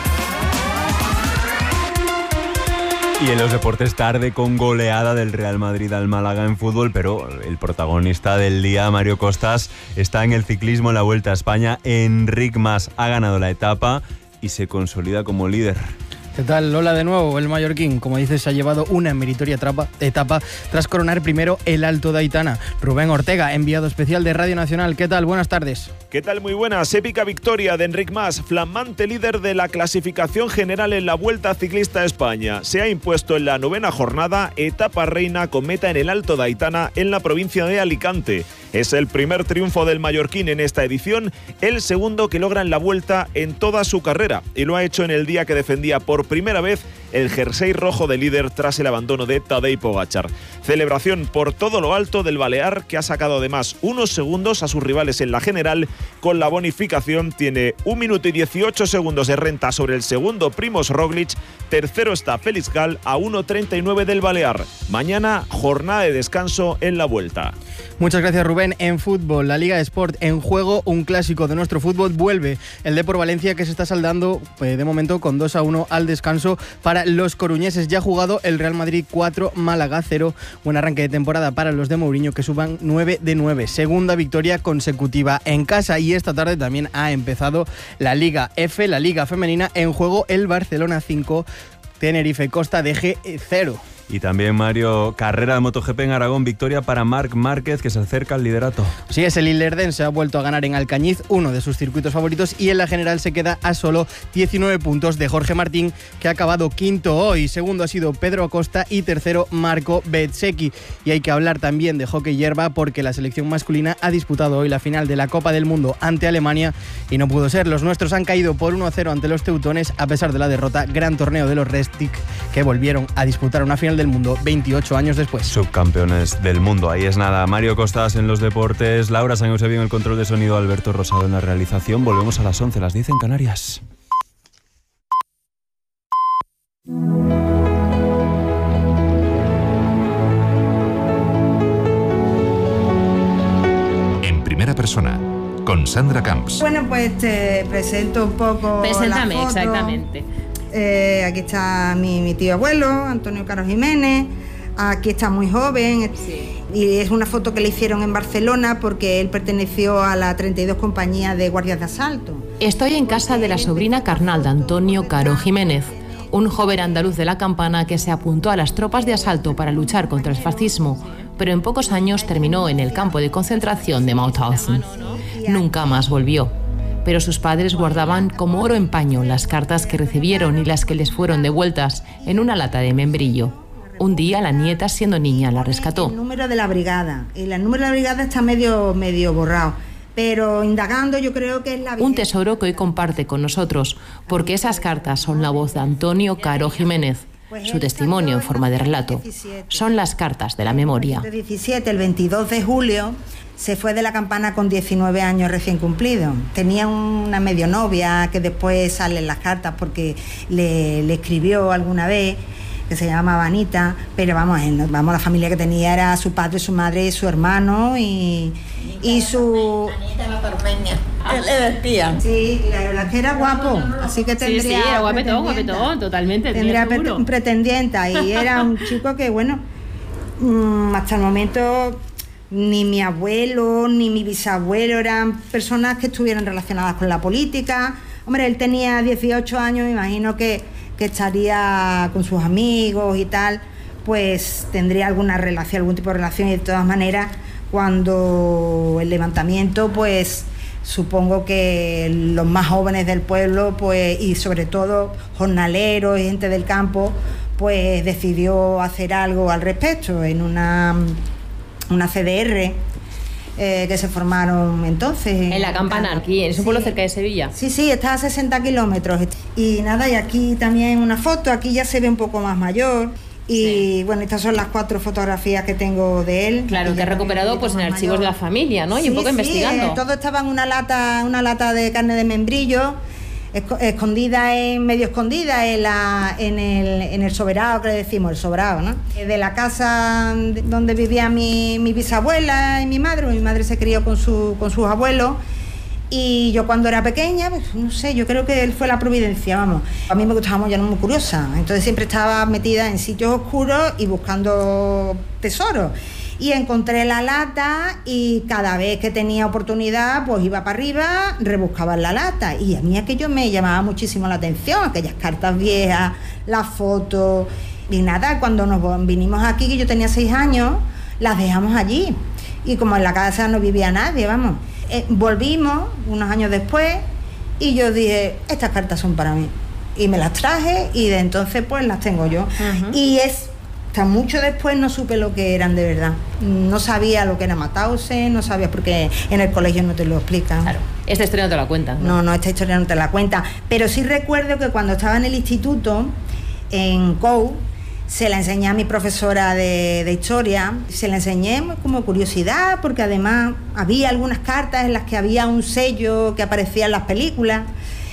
Y en los deportes, tarde con goleada del Real Madrid al Málaga en fútbol, pero el protagonista del día, Mario Costas, está en el ciclismo en la Vuelta a España. Enric Mas ha ganado la etapa y se consolida como líder. ¿Qué tal? Hola de nuevo, el mallorquín, como dices, ha llevado una meritoria etapa tras coronar primero el Alto de Aitana. Rubén Ortega, enviado especial de Radio Nacional. ¿Qué tal? Buenas tardes. ¿Qué tal? Muy buenas. Épica victoria de Enric Mas, flamante líder de la clasificación general en la Vuelta Ciclista a España. Se ha impuesto en la novena jornada, etapa reina con meta en el Alto de Aitana, en la provincia de Alicante. Es el primer triunfo del mallorquín en esta edición, el segundo que logra en la Vuelta en toda su carrera, y lo ha hecho en el día que defendía por primera vez el jersey rojo de líder tras el abandono de Tadej Pogačar. Celebración por todo lo alto del balear, que ha sacado además unos segundos a sus rivales en la general. Con la bonificación tiene un minuto y dieciocho segundos de renta sobre el segundo Primož Roglič. Tercero está Félix Gal a uno treinta y nueve del balear. Mañana jornada de descanso en la Vuelta. Muchas gracias, Rubén. En fútbol, la Liga Sport en juego, un clásico de nuestro fútbol. Vuelve el Depor Valencia, que se está saldando eh, de momento con dos a uno al descanso para los coruñeses. Ya ha jugado el Real Madrid cuatro, Málaga cero. Buen arranque de temporada para los de Mourinho, que suban nueve de nueve. Segunda victoria consecutiva en casa. Y esta tarde también ha empezado la Liga F, la Liga Femenina. En juego el Barcelona cinco, Tenerife Costa de G cero. Y también, Mario, carrera de MotoGP en Aragón, victoria para Marc Márquez, que se acerca al liderato. Sí, es el Illerdense, ha vuelto a ganar en Alcañiz, uno de sus circuitos favoritos, y en la general se queda a solo diecinueve puntos de Jorge Martín, que ha acabado quinto hoy. Segundo ha sido Pedro Acosta y tercero Marco Bezzecchi. Y hay que hablar también de hockey hierba, porque la selección masculina ha disputado hoy la final de la Copa del Mundo ante Alemania y no pudo ser. Los nuestros han caído por uno a cero ante los teutones a pesar de la derrota. Gran torneo de los Restic, que volvieron a disputar una final de del mundo, veintiocho años después. Subcampeones del mundo, ahí es nada. Mario Costas en los deportes, Laura San Eusebio en el control de sonido, Alberto Rosado en la realización. Volvemos a las once, las diez en Canarias. En primera persona, con Sandra Camps. Bueno, pues te presento un poco. Preséntame, la foto. exactamente. Eh, aquí está mi, mi tío abuelo, Antonio Caro Jiménez. Aquí está muy joven. Sí. Y es una foto que le hicieron en Barcelona porque él perteneció a la treinta y dos compañía de guardias de asalto. Estoy en casa de la sobrina carnal de Antonio Caro Jiménez, un joven andaluz de la Campana que se apuntó a las tropas de asalto para luchar contra el fascismo, pero en pocos años terminó en el campo de concentración de Mauthausen. Nunca más volvió, pero sus padres guardaban como oro en paño las cartas que recibieron y las que les fueron devueltas en una lata de membrillo. Un día la nieta, siendo niña, la rescató. El número de la brigada, y el número de la brigada está medio, medio borrado. Pero indagando yo creo que es la... Un tesoro que hoy comparte con nosotros, porque esas cartas son la voz de Antonio Caro Jiménez, su testimonio en forma de relato. Son las cartas de la memoria. El diecisiete, el veintidós de julio, se fue de la Campana con diecinueve años recién cumplidos. Tenía una medio novia que después sale en las cartas porque le, le escribió alguna vez, que se llamaba Anita, pero vamos, vamos, la familia que tenía era su padre, su madre y su hermano y, y su... Anita la Tormeña, le decían. Sí, la verdad es que era guapo, así que tendría... Sí, sí, era guapetón, guapetón, totalmente. Tendría un pretendiente y era un chico que, bueno, hasta el momento ni mi abuelo ni mi bisabuelo eran personas que estuvieran relacionadas con la política. Hombre, él tenía dieciocho años, me imagino que que estaría con sus amigos y tal, pues tendría alguna relación, algún tipo de relación, y de todas maneras, cuando el levantamiento, pues supongo que los más jóvenes del pueblo, pues, y sobre todo jornaleros y gente del campo, pues decidió hacer algo al respecto en una, una C D R. Eh, que se formaron entonces. En la Campana, aquí, en ese pueblo sí, cerca de Sevilla. Sí, sí, está a sesenta kilómetros. Y nada, y aquí también una foto, aquí ya se ve un poco más mayor. Y sí, bueno, estas son las cuatro fotografías que tengo de él. Claro, que he recuperado pues en archivos mayor. de la familia, ¿no? Y sí, un poco sí, investigando. Eh, todo estaba en una lata, una lata de carne de membrillo, escondida, en, medio escondida en, la, en, el, en el sobrado, que le decimos, el sobrado, ¿no? De la casa donde vivía mi, mi bisabuela y mi madre, mi madre se crió con, su, con sus abuelos, y yo cuando era pequeña, pues no sé, yo creo que él fue la providencia, vamos. A mí me gustaba, yo era muy curiosa, entonces siempre estaba metida en sitios oscuros y buscando tesoros. Y encontré la lata y cada vez que tenía oportunidad, pues iba para arriba, rebuscaba en la lata. Y a mí aquello me llamaba muchísimo la atención, aquellas cartas viejas, las fotos. Y nada, cuando nos vinimos aquí, que yo tenía seis años, las dejamos allí. Y como en la casa no vivía nadie, vamos. Eh, volvimos unos años después y yo dije, estas cartas son para mí. Y me las traje y de entonces pues las tengo yo. Uh-huh. Y es... Hasta mucho después no supe lo que eran de verdad. No sabía lo que era Mauthausen, no sabía, porque en el colegio no te lo explican. Claro, esta historia no te la cuentan. No, no, no, esta historia no te la cuenta. Pero sí recuerdo que cuando estaba en el instituto, en C O U, se la enseñé a mi profesora de, de historia. Se la enseñé como curiosidad, porque además había algunas cartas en las que había un sello que aparecía en las películas.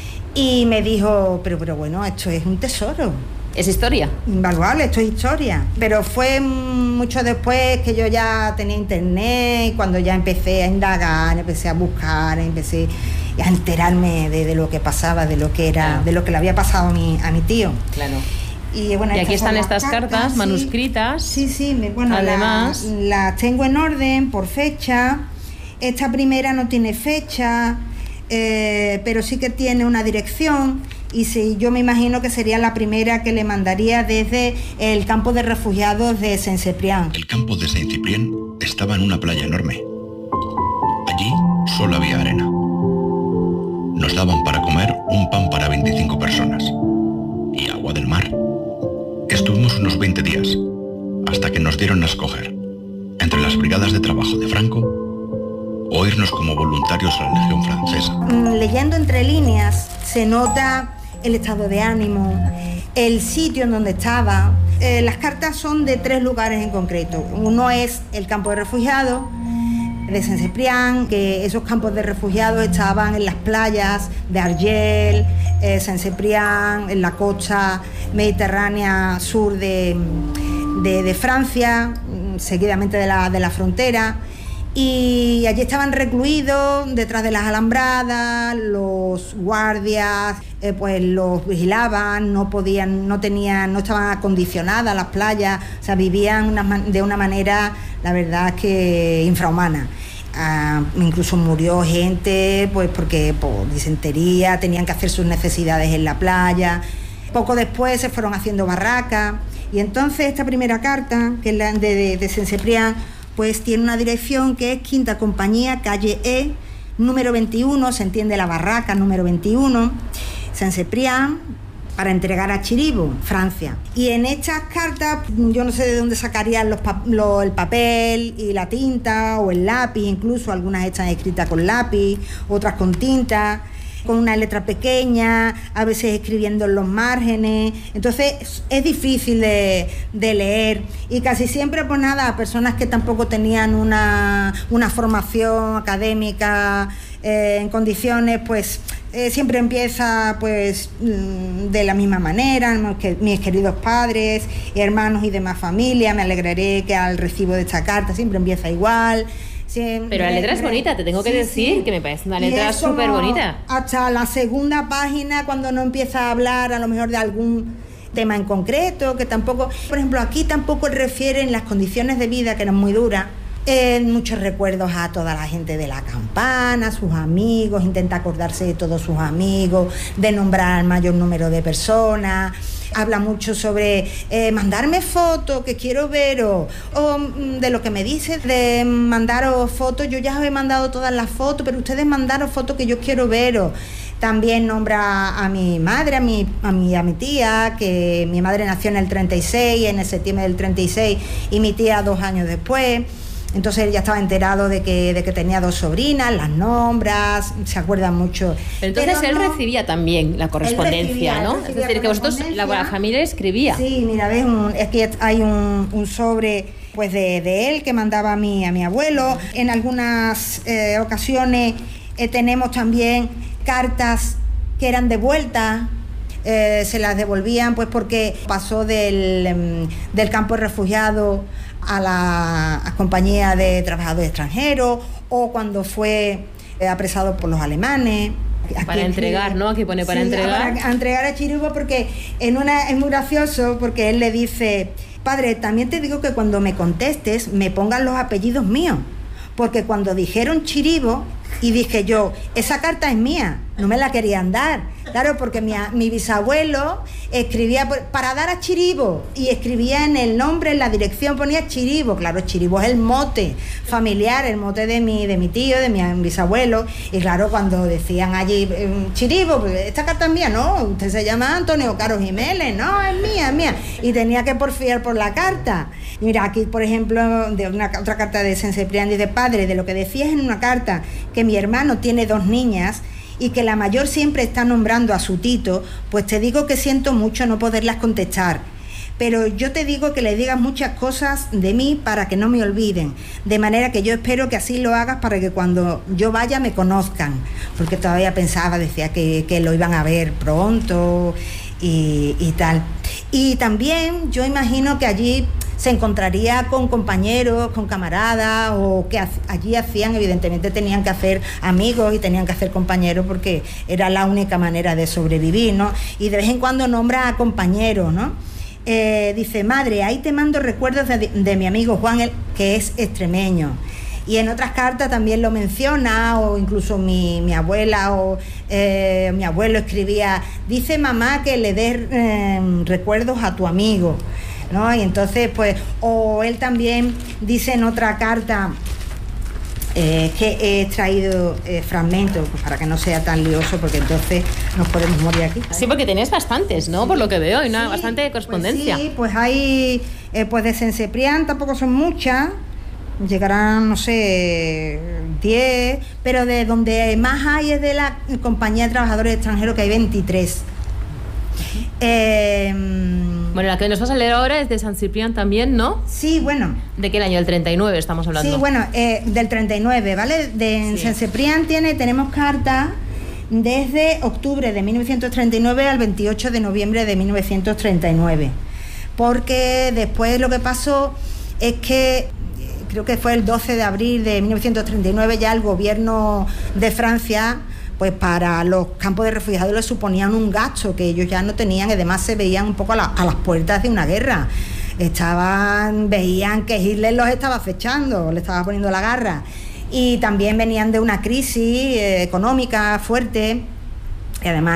Y me dijo, pero, pero bueno, esto es un tesoro. ¿Es historia? Invaluable, esto es historia. Pero fue mucho después que yo ya tenía internet, cuando ya empecé a indagar, empecé a buscar, empecé a enterarme de, de lo que pasaba, de lo que era, claro, de lo que le había pasado a mi, a mi tío. Claro. Y, bueno, y aquí están estas cartas, cartas sí, manuscritas. Sí, sí, bueno, además las la tengo en orden por fecha. Esta primera no tiene fecha, eh, pero sí que tiene una dirección. Y sí, yo me imagino que sería la primera que le mandaría desde el campo de refugiados de Saint Cyprien. El campo de Saint Cyprien estaba en una playa enorme. Allí solo había arena. Nos daban para comer un pan para veinticinco personas y agua del mar. Estuvimos unos veinte días, hasta que nos dieron a escoger entre las brigadas de trabajo de Franco o irnos como voluntarios a la Legión Francesa. Leyendo entre líneas se nota el estado de ánimo, el sitio en donde estaba, Eh, las cartas son de tres lugares en concreto. Uno es el campo de refugiados de San Ciprián, que esos campos de refugiados estaban en las playas de Argel, eh, San Ciprián, en la costa mediterránea sur de, de, de Francia, seguidamente de la, de la frontera. Y allí estaban recluidos detrás de las alambradas, los guardias eh, pues los vigilaban, no podían, no tenían, no estaban acondicionadas las playas, o sea, vivían una, de una manera, la verdad, que infrahumana. Ah, incluso murió gente pues porque por disentería, tenían que hacer sus necesidades en la playa. Poco después se fueron haciendo barracas y entonces esta primera carta, que es la de, de, de San Ciprián, pues tiene una dirección que es Quinta Compañía, calle E, número veintiuno, se entiende la barraca número veintiuno, San Ciprián, para entregar a Chiribo, Francia. Y en estas cartas, yo no sé de dónde sacarían los, los, el papel y la tinta o el lápiz, incluso algunas están escritas con lápiz, otras con tinta, con una letra pequeña, a veces escribiendo en los márgenes. Entonces es difícil de, de leer y casi siempre, pues nada, personas que tampoco tenían una, una formación académica eh, en condiciones, pues eh, siempre empieza pues de la misma manera. Mis queridos padres, hermanos y demás familia, me alegraré que al recibo de esta carta siempre empieza igual. Siempre, pero la letra es bonita, te tengo que sí, decir sí. que me parece una letra súper bonita. Hasta la segunda página, cuando no empieza a hablar a lo mejor de algún tema en concreto, que tampoco, por ejemplo, aquí tampoco refieren las condiciones de vida, que eran muy duras. Eh, muchos recuerdos a toda la gente de la campana, sus amigos, intenta acordarse de todos sus amigos, de nombrar al mayor número de personas. Habla mucho sobre eh, mandarme fotos que quiero veros, o mm, de lo que me dice de mandaros fotos. Yo ya os he mandado todas las fotos, pero ustedes mandaros fotos que yo quiero veros. También nombra a mi madre, a mi, a mi, a mi tía, que mi madre nació en el treinta y seis, en el septiembre del treinta y seis, y mi tía dos años después. Entonces él ya estaba enterado de que, de que tenía dos sobrinas, las nombras, se acuerdan mucho. Pero entonces Pero él no, recibía también la correspondencia, recibía, ¿no? Es decir, que vosotros, la, la familia escribía. Sí, mira, ves, un, aquí hay un, un sobre pues de, de él que mandaba a mi, a mi abuelo. En algunas eh, ocasiones eh, tenemos también cartas que eran devueltas. Eh, se las devolvían pues porque pasó del, del campo de refugiados a la a compañía de trabajadores extranjeros, o cuando fue eh, apresado por los alemanes. Para entregar, ¿no? Aquí pone para sí, entregar. Para entregar a Chiribo, porque en una es muy gracioso, porque él le dice: padre, también te digo que cuando me contestes me pongan los apellidos míos, porque cuando dijeron Chiribo y dije yo, esa carta es mía, no me la querían dar. Claro, porque mi, mi bisabuelo escribía para dar a Chiribo, y escribía en el nombre, en la dirección ponía Chiribo. Claro, Chiribo es el mote familiar, el mote de mi, de mi tío, de mi bisabuelo. Y claro, cuando decían allí Chiribo, pues, esta carta es mía, no, usted se llama Antonio Caro Jiménez, no, es mía, es mía. Y tenía que porfiar por la carta. Y mira, aquí por ejemplo, de una, otra carta de San Ciprián dice: padre, de lo que decías en una carta, que mi hermano tiene dos niñas y que la mayor siempre está nombrando a su tito, pues te digo que siento mucho no poderlas contestar. Pero yo te digo que le digas muchas cosas de mí para que no me olviden, de manera que yo espero que así lo hagas para que cuando yo vaya me conozcan, porque todavía pensaba, decía que, que lo iban a ver pronto y, y tal. Y también yo imagino que allí se encontraría con compañeros, con camaradas, o que allí hacían, evidentemente tenían que hacer amigos y tenían que hacer compañeros, porque era la única manera de sobrevivir, ¿no? Y de vez en cuando nombra a compañeros, ¿no? Eh, dice: madre, ahí te mando recuerdos de, de mi amigo Juan, el, que es extremeño. Y en otras cartas también lo menciona, o incluso mi, mi abuela o eh, mi abuelo escribía: dice mamá que le des eh, recuerdos a tu amigo, ¿no? Y entonces pues, o él también dice en otra carta, eh, que he traído eh, fragmentos, pues para que no sea tan lioso, porque entonces nos podemos morir aquí. Sí, porque tenés bastantes, ¿no? Sí. Por lo que veo, hay una sí, bastante correspondencia. Pues sí, pues hay, eh, pues de San Ciprián tampoco son muchas, llegarán, no sé, diez, pero de donde más hay es de la Compañía de Trabajadores Extranjeros, que hay veintitrés. Eh, bueno, la que nos vas a leer ahora es de San Ciprián también, ¿no? Sí, bueno. ¿De qué año? Del treinta y nueve estamos hablando. Sí, bueno, eh, del treinta y nueve, ¿vale? De sí. San Ciprián tiene, tenemos cartas desde octubre de mil novecientos treinta y nueve al veintiocho de noviembre de mil novecientos treinta y nueve. Porque después lo que pasó es que, creo que fue el doce de abril de mil novecientos treinta y nueve, ya el gobierno de Francia, pues para los campos de refugiados les suponían un gasto que ellos ya no tenían, y además se veían un poco a, la, a las puertas de una guerra. Estaban, veían que Hitler los estaba acechando, le estaba poniendo la garra, y también venían de una crisis eh, económica fuerte, y además